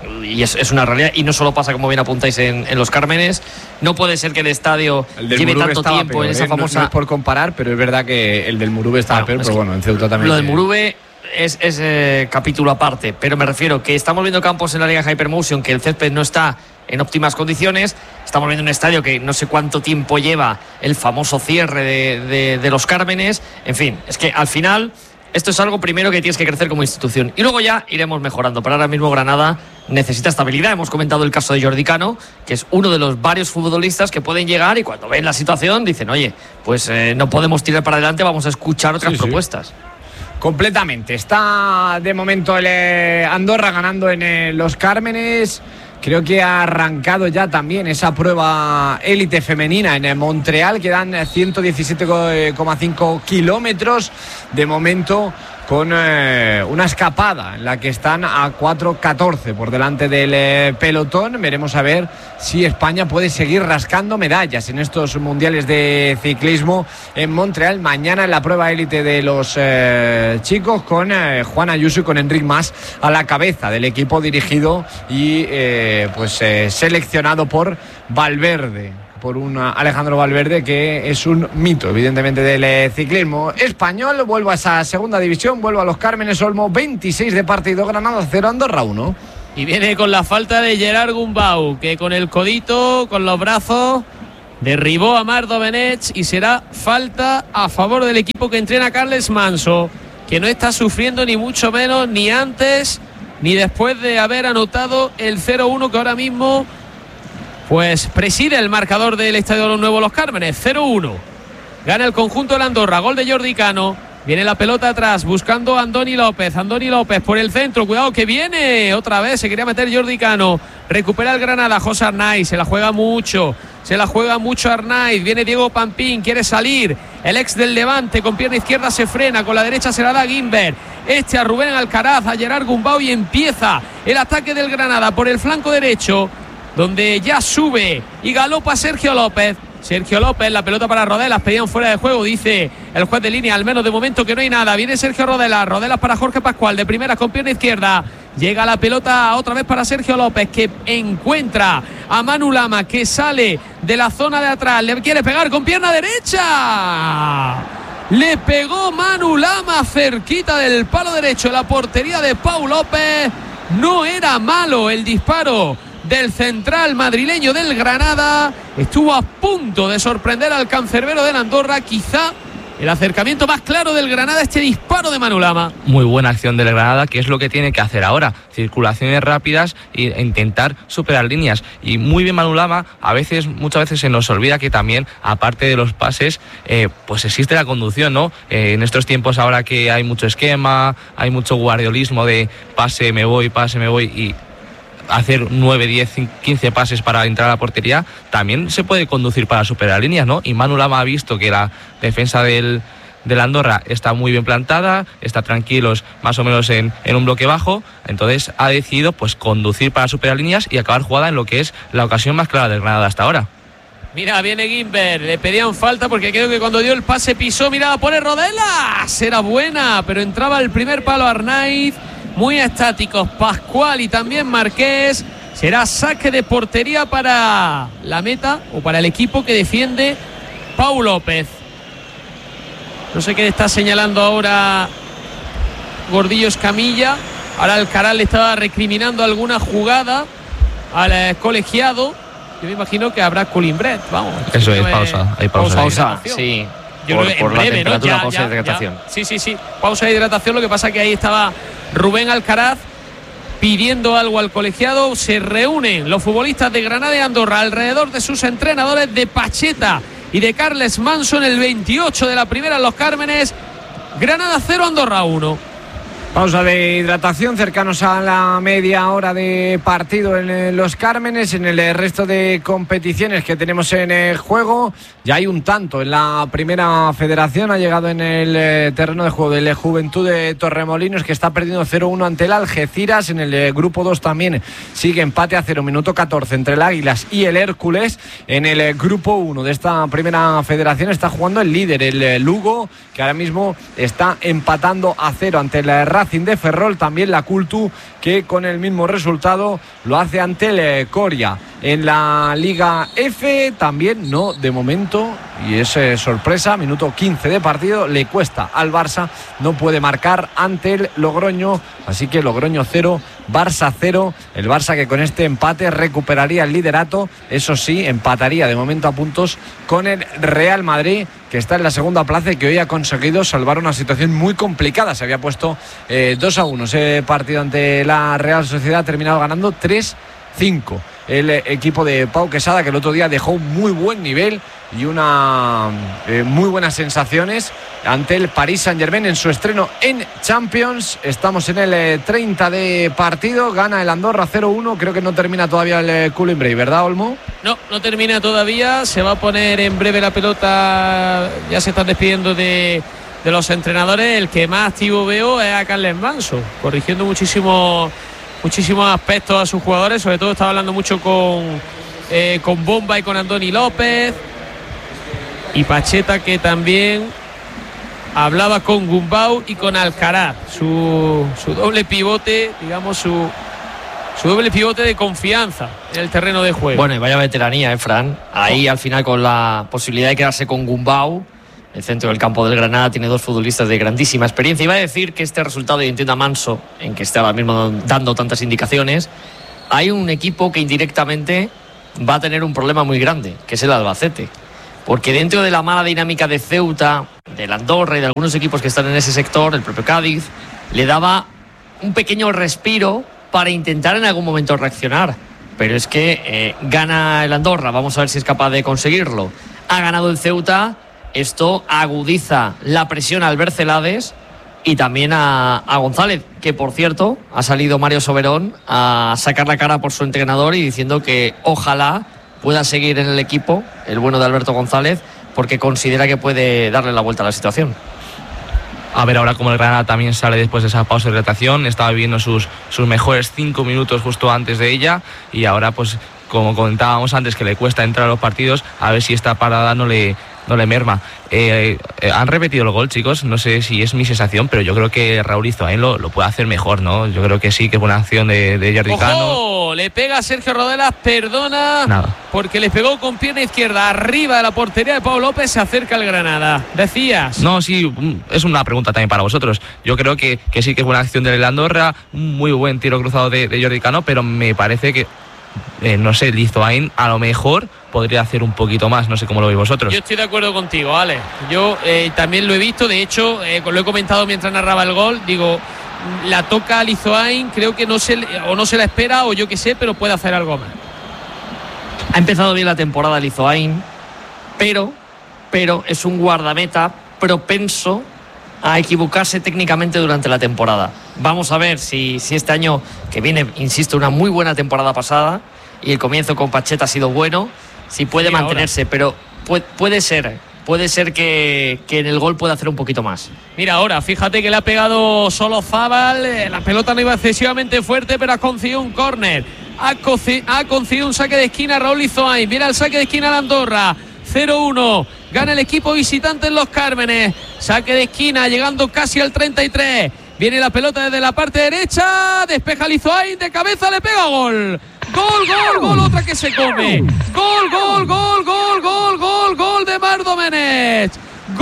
y es, es una realidad, y no solo pasa, como bien apuntáis, en, en Los Cármenes. No puede ser que el estadio el lleve tanto tiempo peor, en esa eh, famosa... No, no es por comparar, pero es verdad que el del Murube estaba claro, peor, pero bueno, en Ceuta también... Lo del Murube es, es eh, capítulo aparte, pero me refiero que estamos viendo campos en la Liga Hypermotion que el césped no está en óptimas condiciones. Estamos viendo un estadio que no sé cuánto tiempo lleva el famoso cierre de, de, de Los Cármenes. En fin, es que al final esto es algo primero que tienes que crecer como institución y luego ya iremos mejorando. Pero ahora mismo Granada necesita estabilidad. Hemos comentado el caso de Jordi Cano, que es uno de los varios futbolistas que pueden llegar y cuando ven la situación dicen, oye, pues eh, no podemos tirar para adelante, vamos a escuchar otras sí, propuestas. Sí. Completamente. Está de momento el eh, Andorra ganando en eh, Los Cármenes. Creo que ha arrancado ya también esa prueba élite femenina en Montreal. Quedan ciento diecisiete coma cinco kilómetros de momento, con eh, una escapada en la que están a cuatro catorce por delante del eh, pelotón. Veremos a ver si España puede seguir rascando medallas en estos mundiales de ciclismo en Montreal. Mañana en la prueba élite de los eh, chicos, con eh, Juan Ayuso y con Enric Mas a la cabeza del equipo dirigido y eh, pues eh, seleccionado por Valverde, por un Alejandro Valverde que es un mito evidentemente del eh, ciclismo español. Vuelvo a esa segunda división, vuelvo a Los Cármenes. Olmo, veintiséis de partido, Granada cero, Andorra uno. Y viene con la falta de Gerard Gumbau, que con el codito, con los brazos, derribó a Marc Domenech, y será falta a favor del equipo que entrena Carles Manso, que no está sufriendo ni mucho menos, ni antes ni después de haber anotado el cero uno que ahora mismo pues preside el marcador del Estadio de los Nuevos Los Cármenes. Cero uno. Gana el conjunto de Andorra. Gol de Jordi Cano. Viene la pelota atrás buscando a Andoni López. Andoni López por el centro. Cuidado que viene. Otra vez se quería meter Jordi Cano. Recupera el Granada. José Arnaiz. Se la juega mucho. Se la juega mucho Arnaiz. Viene Diego Pampín. Quiere salir. El ex del Levante con pierna izquierda se frena. Con la derecha se la da Guimber. Este a Rubén Alcaraz. A Gerard Gumbau. Y empieza el ataque del Granada por el flanco derecho, donde ya sube y galopa Sergio López. Sergio López, la pelota para Rodelas, pedían fuera de juego, dice el juez de línea, al menos de momento que no hay nada. Viene Sergio Rodelas, Rodelas para Jorge Pascual, de primera con pierna izquierda. Llega la pelota otra vez para Sergio López, que encuentra a Manu Lama, que sale de la zona de atrás, le quiere pegar con pierna derecha. Le pegó Manu Lama cerquita del palo derecho, la portería de Pau López. No era malo el disparo del central madrileño del Granada. Estuvo a punto de sorprender al cancerbero del Andorra. Quizá el acercamiento más claro del Granada, este disparo de Manu Lama. Muy buena acción del Granada, que es lo que tiene que hacer ahora, circulaciones rápidas e intentar superar líneas. Y muy bien Manu Lama, a veces, muchas veces se nos olvida que también, aparte de los pases, eh, pues existe la conducción, ¿no? Eh, en estos tiempos ahora que hay mucho esquema, hay mucho guardiolismo de pase, me voy, pase, me voy, y hacer nueve, diez, quince pases para entrar a la portería, también se puede conducir para superar líneas, ¿no? Y Manu Lama ha visto que la defensa del, del Andorra está muy bien plantada, está tranquilos más o menos en, en un bloque bajo, entonces ha decidido pues conducir para superar líneas y acabar jugada en lo que es la ocasión más clara del Granada hasta ahora. Mira, viene Guimber, le pedían falta porque creo que cuando dio el pase pisó, mira, pone Rodelas, era buena, pero entraba el primer palo Arnaiz. Muy estáticos Pascual y también Marqués. Será saque de portería para la meta o para el equipo que defiende Pau López. No sé qué está señalando ahora Gordillo Escamilla. Ahora Alcaraz le estaba recriminando alguna jugada al eh, colegiado. Yo me imagino que habrá Colimbrett, vamos. Eso es, pausa. Hay pausa. Pausa, sí. Yo por, creo que por en la breve, temperatura, ¿no? Ya, pausa ya, de hidratación. ya. Sí, sí, sí. Pausa de hidratación. Lo que pasa es que ahí estaba Rubén Alcaraz pidiendo algo al colegiado. Se reúnen los futbolistas de Granada y Andorra alrededor de sus entrenadores, de Pacheta y de Carles Manso, en el veintiocho de la primera en Los Cármenes. Granada cero, Andorra uno. Pausa de hidratación, cercanos a la media hora de partido en Los Cármenes. En el resto de competiciones que tenemos en juego, ya hay un tanto en la primera federación. Ha llegado en el terreno de juego del Juventud de Torremolinos, que está perdiendo cero uno ante el Algeciras. En el grupo dos también sigue empate a cero, minuto catorce, entre el Águilas y el Hércules. En el grupo uno de esta primera federación está jugando el líder, el Lugo, que ahora mismo está empatando a cero ante el Racing de Ferrol. También la Cultu, que con el mismo resultado lo hace ante el Coria. En la Liga F también no, de momento, y es eh, sorpresa, minuto quince de partido, le cuesta al Barça, no puede marcar ante el Logroño, así que Logroño cero, Barça cero. El Barça, que con este empate recuperaría el liderato, eso sí, empataría de momento a puntos con el Real Madrid, que está en la segunda plaza y que hoy ha conseguido salvar una situación muy complicada. Se había puesto eh, dos a uno ese partido ante la Real Sociedad, ha terminado ganando tres cinco el equipo de Pau Quesada, que el otro día dejó un muy buen nivel y una eh, muy buenas sensaciones ante el Paris Saint-Germain en su estreno en Champions. Estamos en el eh, treinta de partido, gana el Andorra cero uno. Creo que no termina todavía el eh, Colimbrey, ¿verdad, Olmo? No, no termina todavía, se va a poner en breve la pelota. Ya se están despidiendo de, de los entrenadores. El que más activo veo es a Carles Manso, corrigiendo muchísimo muchísimos aspectos a sus jugadores. Sobre todo estaba hablando mucho con eh, con Bomba y con Andoni López, y Pacheta, que también hablaba con Gumbau y con Alcaraz, su, su doble pivote, digamos, su su doble pivote de confianza en el terreno de juego. Bueno, y vaya veteranía, ¿eh, Fran? Ahí al final, con la posibilidad de quedarse con Gumbau, el centro del campo del Granada tiene dos futbolistas de grandísima experiencia. Iba a decir que este resultado, y entiendo a Manso, en que está ahora mismo dando tantas indicaciones, hay un equipo que indirectamente va a tener un problema muy grande, que es el Albacete. Porque dentro de la mala dinámica de Ceuta, del Andorra y de algunos equipos que están en ese sector, el propio Cádiz, le daba un pequeño respiro para intentar en algún momento reaccionar. Pero es que eh, gana el Andorra, vamos a ver si es capaz de conseguirlo. Ha ganado el Ceuta. Esto agudiza la presión al Bercelades y también a, a González, que por cierto ha salido Mario Soberón a sacar la cara por su entrenador y diciendo que ojalá pueda seguir en el equipo, el bueno de Alberto González, porque considera que puede darle la vuelta a la situación. A ver ahora cómo el Granada también sale después de esa pausa de hidratación. Estaba viviendo sus, sus mejores cinco minutos justo antes de ella, y ahora, pues como comentábamos antes, que le cuesta entrar a los partidos, a ver si esta parada no le no le merma. Eh, eh, han repetido el gol, chicos, no sé si es mi sensación, pero yo creo que Raúl Izoain lo, lo puede hacer mejor, ¿no? Yo creo que sí, que es buena acción de, de Jordi Cano. ¡Ojo! Le pega a Sergio Rodelas, perdona, Nada. porque le pegó con pierna izquierda arriba de la portería de Pau López. Se acerca el Granada. ¿Decías? No, sí, es una pregunta también para vosotros. Yo creo que, que sí que es buena acción de Andorra, un muy buen tiro cruzado de, de Jordi Cano, pero me parece que eh, no sé, Lizoain a lo mejor podría hacer un poquito más, no sé cómo lo veis vosotros. Yo estoy de acuerdo contigo, Ale. Yo eh, también lo he visto, de hecho, eh, lo he comentado mientras narraba el gol, digo, la toca a Lizoain, creo que no se, o no se la espera, o yo qué sé, pero puede hacer algo más. Ha empezado bien la temporada Lizoain, pero, pero es un guardameta propenso a equivocarse técnicamente durante la temporada. Vamos a ver si, si este año, que viene, insisto, una muy buena temporada pasada, y el comienzo con Pacheta ha sido bueno, si puede sí, mantenerse, ahora. Pero puede, puede ser, puede ser que, que en el gol pueda hacer un poquito más. Mira ahora, fíjate que le ha pegado Solozábal, la pelota no iba excesivamente fuerte, pero ha conseguido un córner, ha, ha conseguido un saque de esquina Raúl Lizoain, viene al saque de esquina de Andorra, cero uno, gana el equipo visitante en Los Cármenes, saque de esquina llegando casi al treinta y tres, viene la pelota desde la parte derecha, despeja Lizoain, de cabeza le pega gol, gol, gol, gol, otra que se come, gol, gol, gol, gol, gol, gol, gol de Marc Domenech,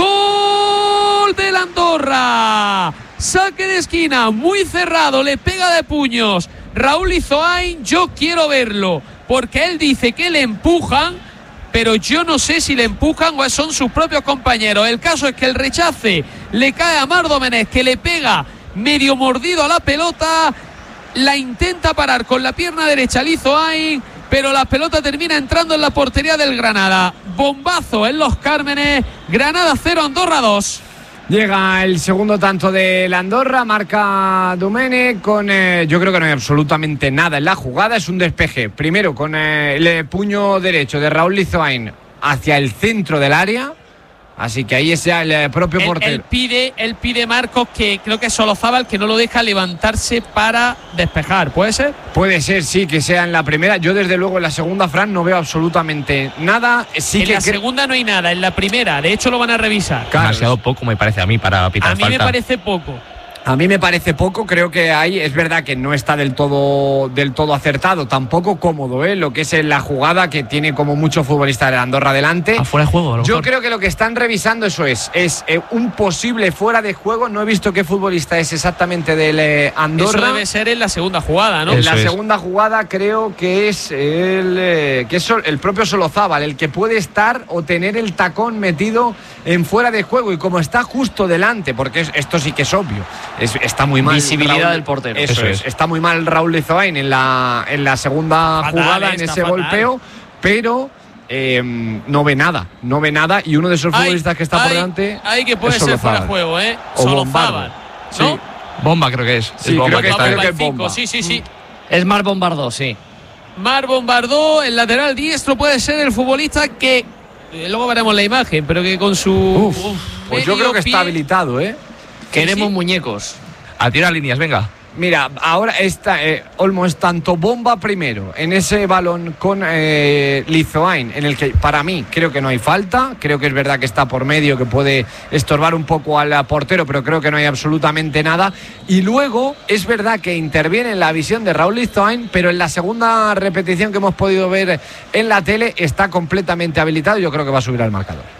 gol del Andorra, saque de esquina, muy cerrado, le pega de puños Raúl Lizoain, yo quiero verlo, porque él dice que le empujan, pero yo no sé si le empujan o son sus propios compañeros. El caso es que el rechace le cae a Marc Domenech, que le pega medio mordido a la pelota, la intenta parar con la pierna derecha Lizoain, pero la pelota termina entrando en la portería del Granada. Bombazo en Los Cármenes, Granada cero, Andorra dos. Llega el segundo tanto de la Andorra, marca Domenech con, eh, yo creo que no hay absolutamente nada en la jugada, es un despeje, primero con eh, el puño derecho de Raúl Lizoain hacia el centro del área, así que ahí es ya el propio él, portero. Él pide, él pide Marcos, que creo que es Solozábal, que no lo deja levantarse para despejar, ¿puede ser? Puede ser, sí, que sea en la primera. Yo desde luego en la segunda, Fran, no veo absolutamente nada. Sí en que la cre- segunda no hay nada, en la primera, de hecho lo van a revisar. Claro. Demasiado poco me parece a mí para pitar A mí falta. me parece poco. A mí me parece poco, creo que ahí es verdad que no está del todo del todo acertado, tampoco cómodo, ¿eh? Lo que es en la jugada, que tiene como muchos futbolistas de Andorra delante. Ah, fuera de juego, a lo Yo mejor. creo que lo que están revisando eso es, es eh, un posible fuera de juego. No he visto qué futbolista es exactamente del eh, Andorra. Eso debe ser en la segunda jugada, ¿no? En Eso la es. segunda jugada creo que es el eh, que es sol- el propio Solozábal el que puede estar o tener el tacón metido en fuera de juego, y como está justo delante, porque es- esto sí que es obvio, es- está muy mal Visibilidad Raúl, del portero. Eso, Eso es. es. Está muy mal Raúl Lizoain en la en la segunda Fatal, jugada, en está ese fatal. golpeo, pero eh, no ve nada, no ve nada, y uno de esos Hay- futbolistas que está hay- por delante hay que puede es ser fuera Solozábal. de juego, ¿eh? O Solozábal, Bombardo. ¿no? Sí. Bomba creo que es. Sí, Es bomba creo que- está- creo que es Bomba, Bomba. Sí, sí, sí. Es Marc Bombardó, sí. Marc Bombardó, el lateral diestro, puede ser el futbolista que eh, luego veremos la imagen, pero que con su Uf, pues yo medio creo que pie- está habilitado, ¿eh? Queremos sí. muñecos. A tirar líneas, venga. Mira, ahora está eh, Olmo es tanto bomba primero en ese balón con eh, Lizoain, en el que para mí creo que no hay falta, creo que es verdad que está por medio, que puede estorbar un poco al portero, pero creo que no hay absolutamente nada. Y luego es verdad que interviene en la visión de Raúl Lizoain, pero en la segunda repetición que hemos podido ver en la tele está completamente habilitado. Yo creo que va a subir al marcador.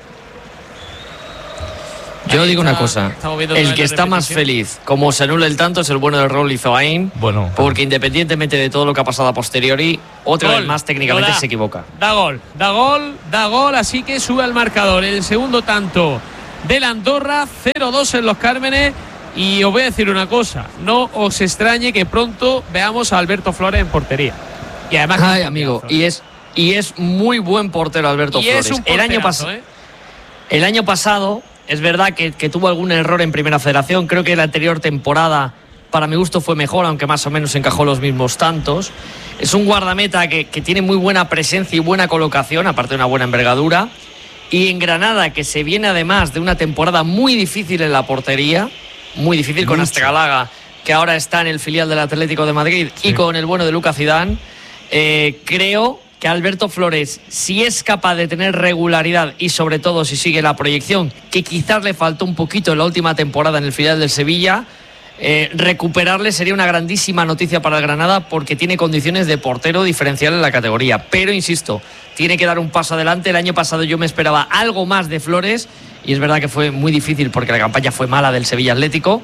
Yo Ahí digo está, una cosa, estamos viendo otra el vez que la está más repetición. feliz, como se anula el tanto, es el bueno de Raúl Lizoain, Bueno, porque independientemente de todo lo que ha pasado a posteriori, otra Gol, vez más técnicamente lo da. se equivoca. Da gol, da gol, da gol, así que sube al marcador. El segundo tanto del Andorra, cero dos en Los Cármenes. Y os voy a decir una cosa, no os extrañe que pronto veamos a Alberto Flores en portería. Y además, Ay, amigo, y es, y es muy buen portero Alberto y Flores. es un el, año porterazo, pas- ¿eh? el año pasado, es verdad que, que tuvo algún error en Primera Federación. Creo que la anterior temporada, para mi gusto, fue mejor, aunque más o menos encajó los mismos tantos. Es un guardameta que, que tiene muy buena presencia y buena colocación, aparte de una buena envergadura. Y en Granada, que se viene además de una temporada muy difícil en la portería, muy difícil con Astegalága, que ahora está en el filial del Atlético de Madrid, Sí. y con el bueno de Lucas Zidane, eh, creo que Alberto Flores, si es capaz de tener regularidad y sobre todo si sigue la proyección, que quizás le faltó un poquito en la última temporada en el filial del Sevilla, eh, recuperarle sería una grandísima noticia para el Granada, porque tiene condiciones de portero diferencial en la categoría. Pero insisto, tiene que dar un paso adelante. El año pasado yo me esperaba algo más de Flores, y es verdad que fue muy difícil porque la campaña fue mala del Sevilla Atlético,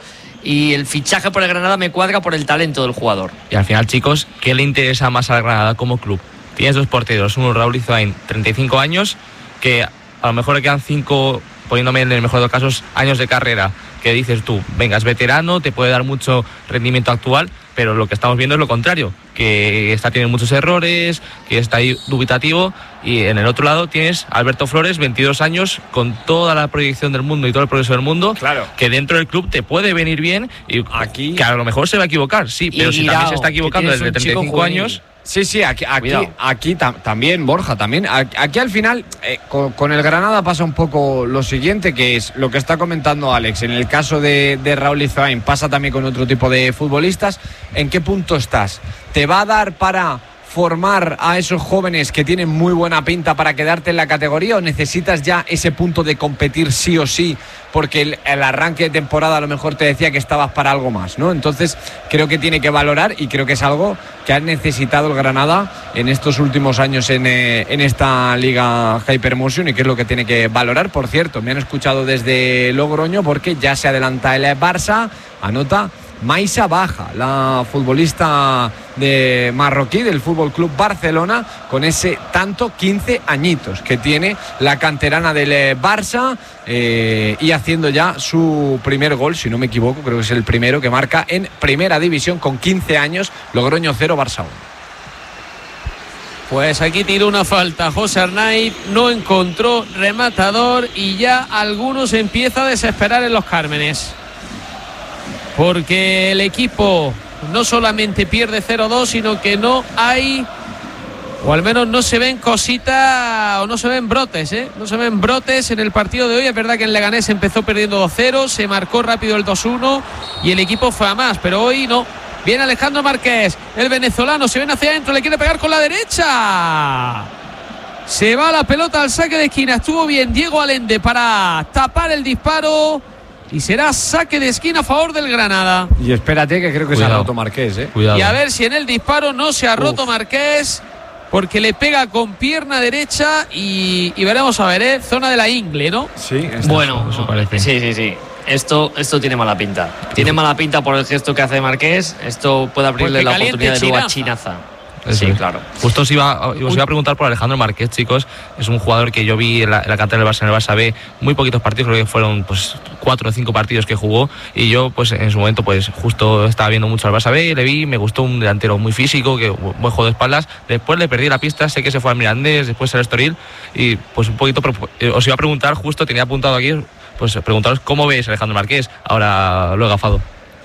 y el fichaje por el Granada me cuadra por el talento del jugador. Y al final, chicos, ¿qué le interesa más al Granada como club? Tienes dos porteros, uno Raúl Izoain, treinta y cinco años, que a lo mejor le quedan cinco, poniéndome en el mejor de los casos, años de carrera, que dices tú, venga, es veterano, te puede dar mucho rendimiento actual, pero lo que estamos viendo es lo contrario, que está teniendo muchos errores, que está ahí dubitativo, y en el otro lado tienes a Alberto Flores, veintidós años, con toda la proyección del mundo y todo el progreso del mundo, claro, que dentro del club te puede venir bien, y aquí, que a lo mejor se va a equivocar, sí, pero si también se está equivocando desde treinta y cinco años... Sí, sí, aquí, aquí, aquí tam, también, Borja, también. Aquí, aquí al final, eh, con, con el Granada pasa un poco lo siguiente, que es lo que está comentando Alex. En el caso de, de Raúl Izoain, pasa también con otro tipo de futbolistas. ¿En qué punto estás? ¿Te va a dar para formar a esos jóvenes que tienen muy buena pinta para quedarte en la categoría, o necesitas ya ese punto de competir sí o sí, porque el, el arranque de temporada a lo mejor te decía que estabas para algo más, ¿no? Entonces creo que tiene que valorar, y creo que es algo que ha necesitado el Granada en estos últimos años en, eh, en esta Liga Hypermotion, y que es lo que tiene que valorar. Por cierto, me han escuchado desde Logroño porque ya se adelanta el Barça, anota Maisa Baja, la futbolista de marroquí del Fútbol Club Barcelona, con ese tanto, quince añitos que tiene la canterana del Barça, eh, y haciendo ya su primer gol, si no me equivoco, creo que es el primero que marca en primera división con quince años. Logroño cero, Barça uno. Pues aquí tiró una falta José Arnaiz, no encontró rematador, y ya algunos empieza a desesperar en los Cármenes, porque el equipo no solamente pierde cero dos, sino que no hay, o al menos no se ven cositas, o no se ven brotes, ¿eh? No se ven brotes en el partido de hoy. Es verdad que en Leganés empezó perdiendo dos cero, se marcó rápido el dos uno y el equipo fue a más, pero hoy no. Viene Alejandro Marqués, el venezolano, se viene hacia adentro, le quiere pegar con la derecha. Se va la pelota al saque de esquina. Estuvo bien Diego Allende para tapar el disparo, y será saque de esquina a favor del Granada. Y espérate, que creo que Cuidado. se ha roto Marqués, ¿eh? Cuidado. Y a ver si en el disparo no se ha roto Uf. Marqués, porque le pega con pierna derecha, y, y veremos a ver, ¿eh? Zona de la ingle, ¿no? Sí, bueno, eso parece. Sí, sí, sí. Esto, esto tiene mala pinta. Tiene mala pinta por el gesto que hace Marqués. Esto puede abrirle la oportunidad de nuevo a Chinaza. Sí, es. claro. Justo os iba, os iba a preguntar por Alejandro Marqués, chicos. Es un jugador que yo vi en la, en la cantera del Barça, en el Barça B, muy poquitos partidos, creo que fueron pues cuatro o cinco partidos que jugó, y yo pues en su momento pues justo estaba viendo mucho al Barça B, le vi, me gustó, un delantero muy físico, que buen juego de espaldas. Después le perdí la pista, sé que se fue al Mirandés, después al Estoril, y pues un poquito os iba a preguntar, justo tenía apuntado aquí, pues preguntaros cómo veis a Alejandro Marqués, ahora lo he gafado.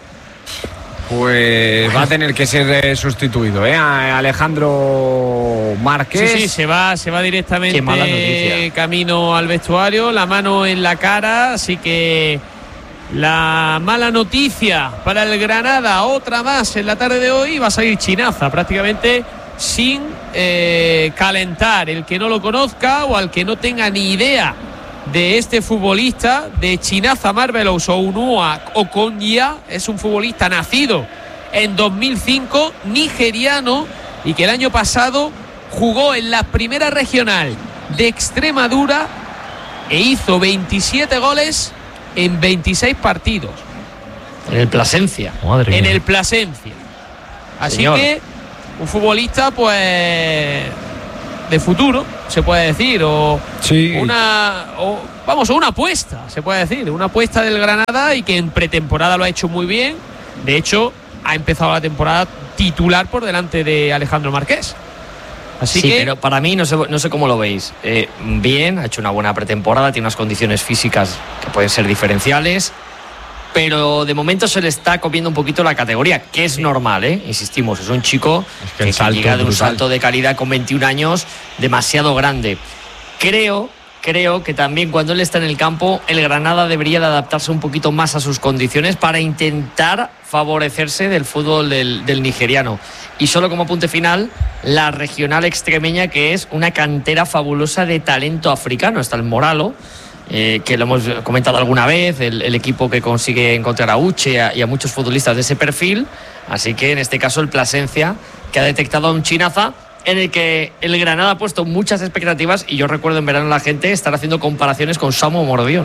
Pues va a tener que ser eh, sustituido, ¿eh? A Alejandro Marqués. Sí, sí, se va, se va directamente camino al vestuario, la mano en la cara, así que la mala noticia para el Granada, otra más en la tarde de hoy, va a salir Chinaza prácticamente sin eh, calentar. El que no lo conozca o al que no tenga ni idea de este futbolista, de Chinaza Marvelous Ounua Okonya, es un futbolista nacido en dos mil cinco, nigeriano, y que el año pasado jugó en la primera regional de Extremadura e hizo veintisiete goles en veintiséis partidos. En el Plasencia. Madre en mía. el Plasencia. Así Señor. que un futbolista pues de futuro, se puede decir, o sí. una o, vamos, o una apuesta, se puede decir, una apuesta del Granada, y que en pretemporada lo ha hecho muy bien. De hecho, ha empezado la temporada titular por delante de Alejandro Marqués. Así sí, que pero para mí, no sé, no sé cómo lo veis. Eh, bien, ha hecho una buena pretemporada, tiene unas condiciones físicas que pueden ser diferenciales, pero de momento se le está comiendo un poquito la categoría, que es normal, ¿eh? Insistimos, es un chico es que, que, que llega de un salto de calidad con veintiún años demasiado grande. Creo, creo que también cuando él está en el campo, el Granada debería de adaptarse un poquito más a sus condiciones para intentar favorecerse del fútbol del, del nigeriano. Y solo como apunte final, la regional extremeña, que es una cantera fabulosa de talento africano. Está el Moralo, Eh, que lo hemos comentado alguna vez, el, el equipo que consigue encontrar a Uche y a, y a muchos futbolistas de ese perfil. Así que en este caso el Plasencia, que ha detectado a un Chinaza en el que el Granada ha puesto muchas expectativas, y yo recuerdo en verano a la gente estar haciendo comparaciones con Samu Morodion.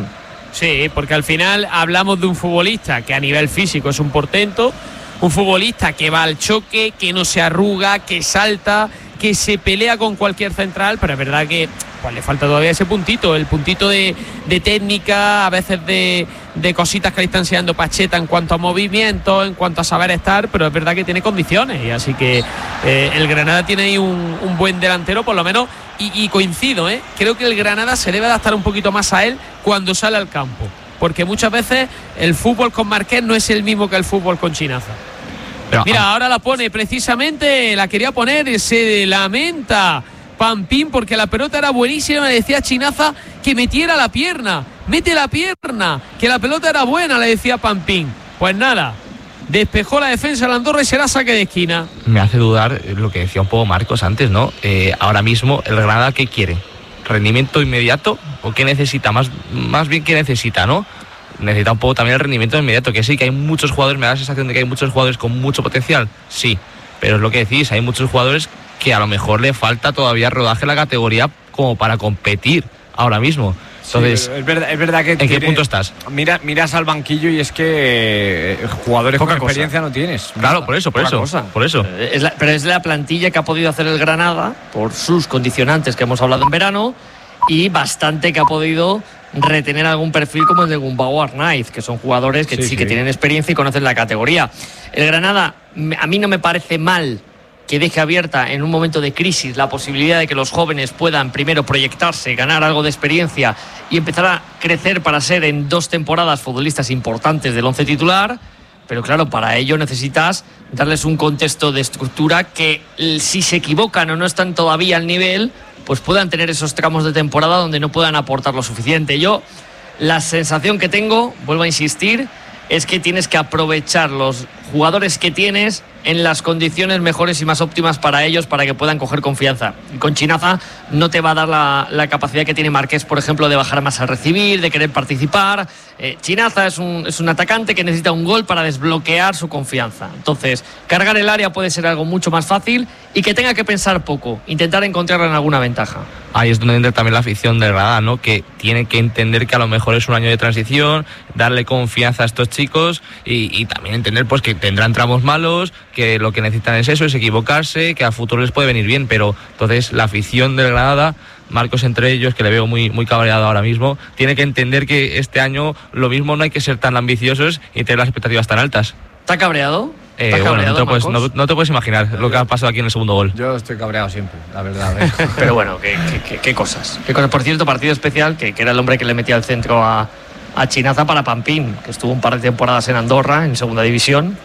Sí, porque al final hablamos de un futbolista que a nivel físico es un portento, un futbolista que va al choque, que no se arruga, que salta, que se pelea con cualquier central, pero es verdad que pues, le falta todavía ese puntito, el puntito de, de técnica, a veces de, de cositas que le están enseñando Pacheta en cuanto a movimiento, en cuanto a saber estar, pero es verdad que tiene condiciones, y así que eh, el Granada tiene ahí un, un buen delantero, por lo menos, y, y coincido, ¿eh? creo que el Granada se debe adaptar un poquito más a él cuando sale al campo, porque muchas veces el fútbol con Marqués no es el mismo que el fútbol con Chinaza. Pero, Mira, ahora la pone precisamente, la quería poner, se lamenta Pampín porque la pelota era buenísima, le decía Chinaza que metiera la pierna, mete la pierna, que la pelota era buena, le decía Pampín. Pues nada, despejó la defensa de Andorra y será saque de esquina. Me hace dudar lo que decía un poco Marcos antes, ¿no? Eh, ahora mismo, ¿el Granada qué quiere? ¿Rendimiento inmediato? ¿O qué necesita? Más, más bien, ¿qué necesita, no? Necesita un poco también el rendimiento inmediato, que sí, que hay muchos jugadores, me da la sensación de que hay muchos jugadores con mucho potencial, sí, pero es lo que decís, hay muchos jugadores que a lo mejor le falta todavía rodaje en la categoría como para competir ahora mismo. Entonces, sí, es verdad, es verdad que ¿en tiene, qué punto estás? Mira, miras al banquillo y es que eh, jugadores Poca con cosa. experiencia no tienes. Claro, Nada, por eso, por poca eso, cosa. por eso. Es la, pero es la plantilla que ha podido hacer el Granada por sus condicionantes que hemos hablado en verano, y bastante que ha podido retener algún perfil como el de Gumbau Arnaiz, que son jugadores que sí, sí, sí que tienen experiencia y conocen la categoría. El Granada, a mí no me parece mal que deje abierta en un momento de crisis la posibilidad de que los jóvenes puedan primero proyectarse, ganar algo de experiencia y empezar a crecer para ser en dos temporadas futbolistas importantes del once titular. Pero claro, para ello necesitas darles un contexto de estructura que, si se equivocan o no están todavía al nivel, pues puedan tener esos tramos de temporada donde no puedan aportar lo suficiente. Yo, la sensación que tengo, vuelvo a insistir, es que tienes que aprovechar los jugadores que tienes en las condiciones mejores y más óptimas para ellos, para que puedan coger confianza. Y con Chinaza no te va a dar la, la capacidad que tiene Marqués, por ejemplo, de bajar más a recibir, de querer participar. Eh, Chinaza es un, es un atacante que necesita un gol para desbloquear su confianza. Entonces, cargar el área puede ser algo mucho más fácil y que tenga que pensar poco, intentar encontrarla en alguna ventaja. Ahí es donde entra también la afición del Granada, ¿no? Que tiene que entender que a lo mejor es un año de transición, darle confianza a estos chicos y, y también entender pues que tendrán tramos malos, que lo que necesitan es eso, es equivocarse, que a futuro les puede venir bien, pero entonces la afición del Granada, Marcos entre ellos, que le veo muy, muy cabreado ahora mismo, tiene que entender que este año lo mismo no hay que ser tan ambiciosos y tener las expectativas tan altas. ¿Está cabreado? Eh, bueno, no te, lo puedes, no, no te puedes imaginar lo que ha pasado aquí en el segundo gol. Yo estoy cabreado siempre, la verdad. ¿eh? Pero bueno, ¿qué, qué, qué cosas? ¿Qué cosas? Por cierto, partido especial, que, que era el hombre que le metía al centro a, a Chinaza para Pampín, que estuvo un par de temporadas en Andorra, en segunda división.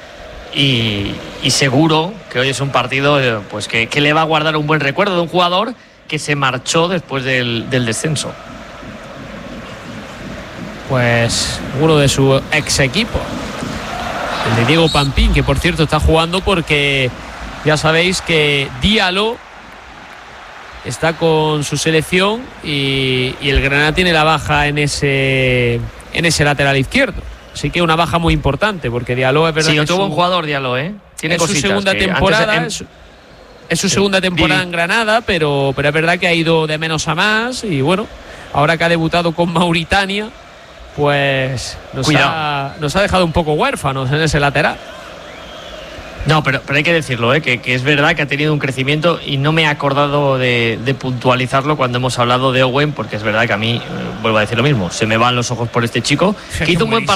Y, y seguro que hoy es un partido eh, pues que, que le va a guardar un buen recuerdo de un jugador que se marchó después del, del descenso. Pues uno de su ex equipo, el de Diego Pampín, que por cierto está jugando porque ya sabéis que Diallo está con su selección y, y el Granada tiene la baja en ese, en ese lateral izquierdo. Así que una baja muy importante, porque Diallo es verdad sí, que otro buen jugador, Diallo, ¿eh? Tiene es su segunda temporada, antes de... es, es su sí, segunda temporada sí. en Granada, pero, pero es verdad que ha ido de menos a más y bueno, ahora que ha debutado con Mauritania, pues nos, ha, nos ha dejado un poco huérfanos en ese lateral. No, pero, pero hay que decirlo, ¿eh? que, que es verdad que ha tenido un crecimiento y no me he acordado de, de puntualizarlo cuando hemos hablado de Owen, porque es verdad que a mí, eh, vuelvo a decir lo mismo, se me van los ojos por este chico, que hizo un buen partido.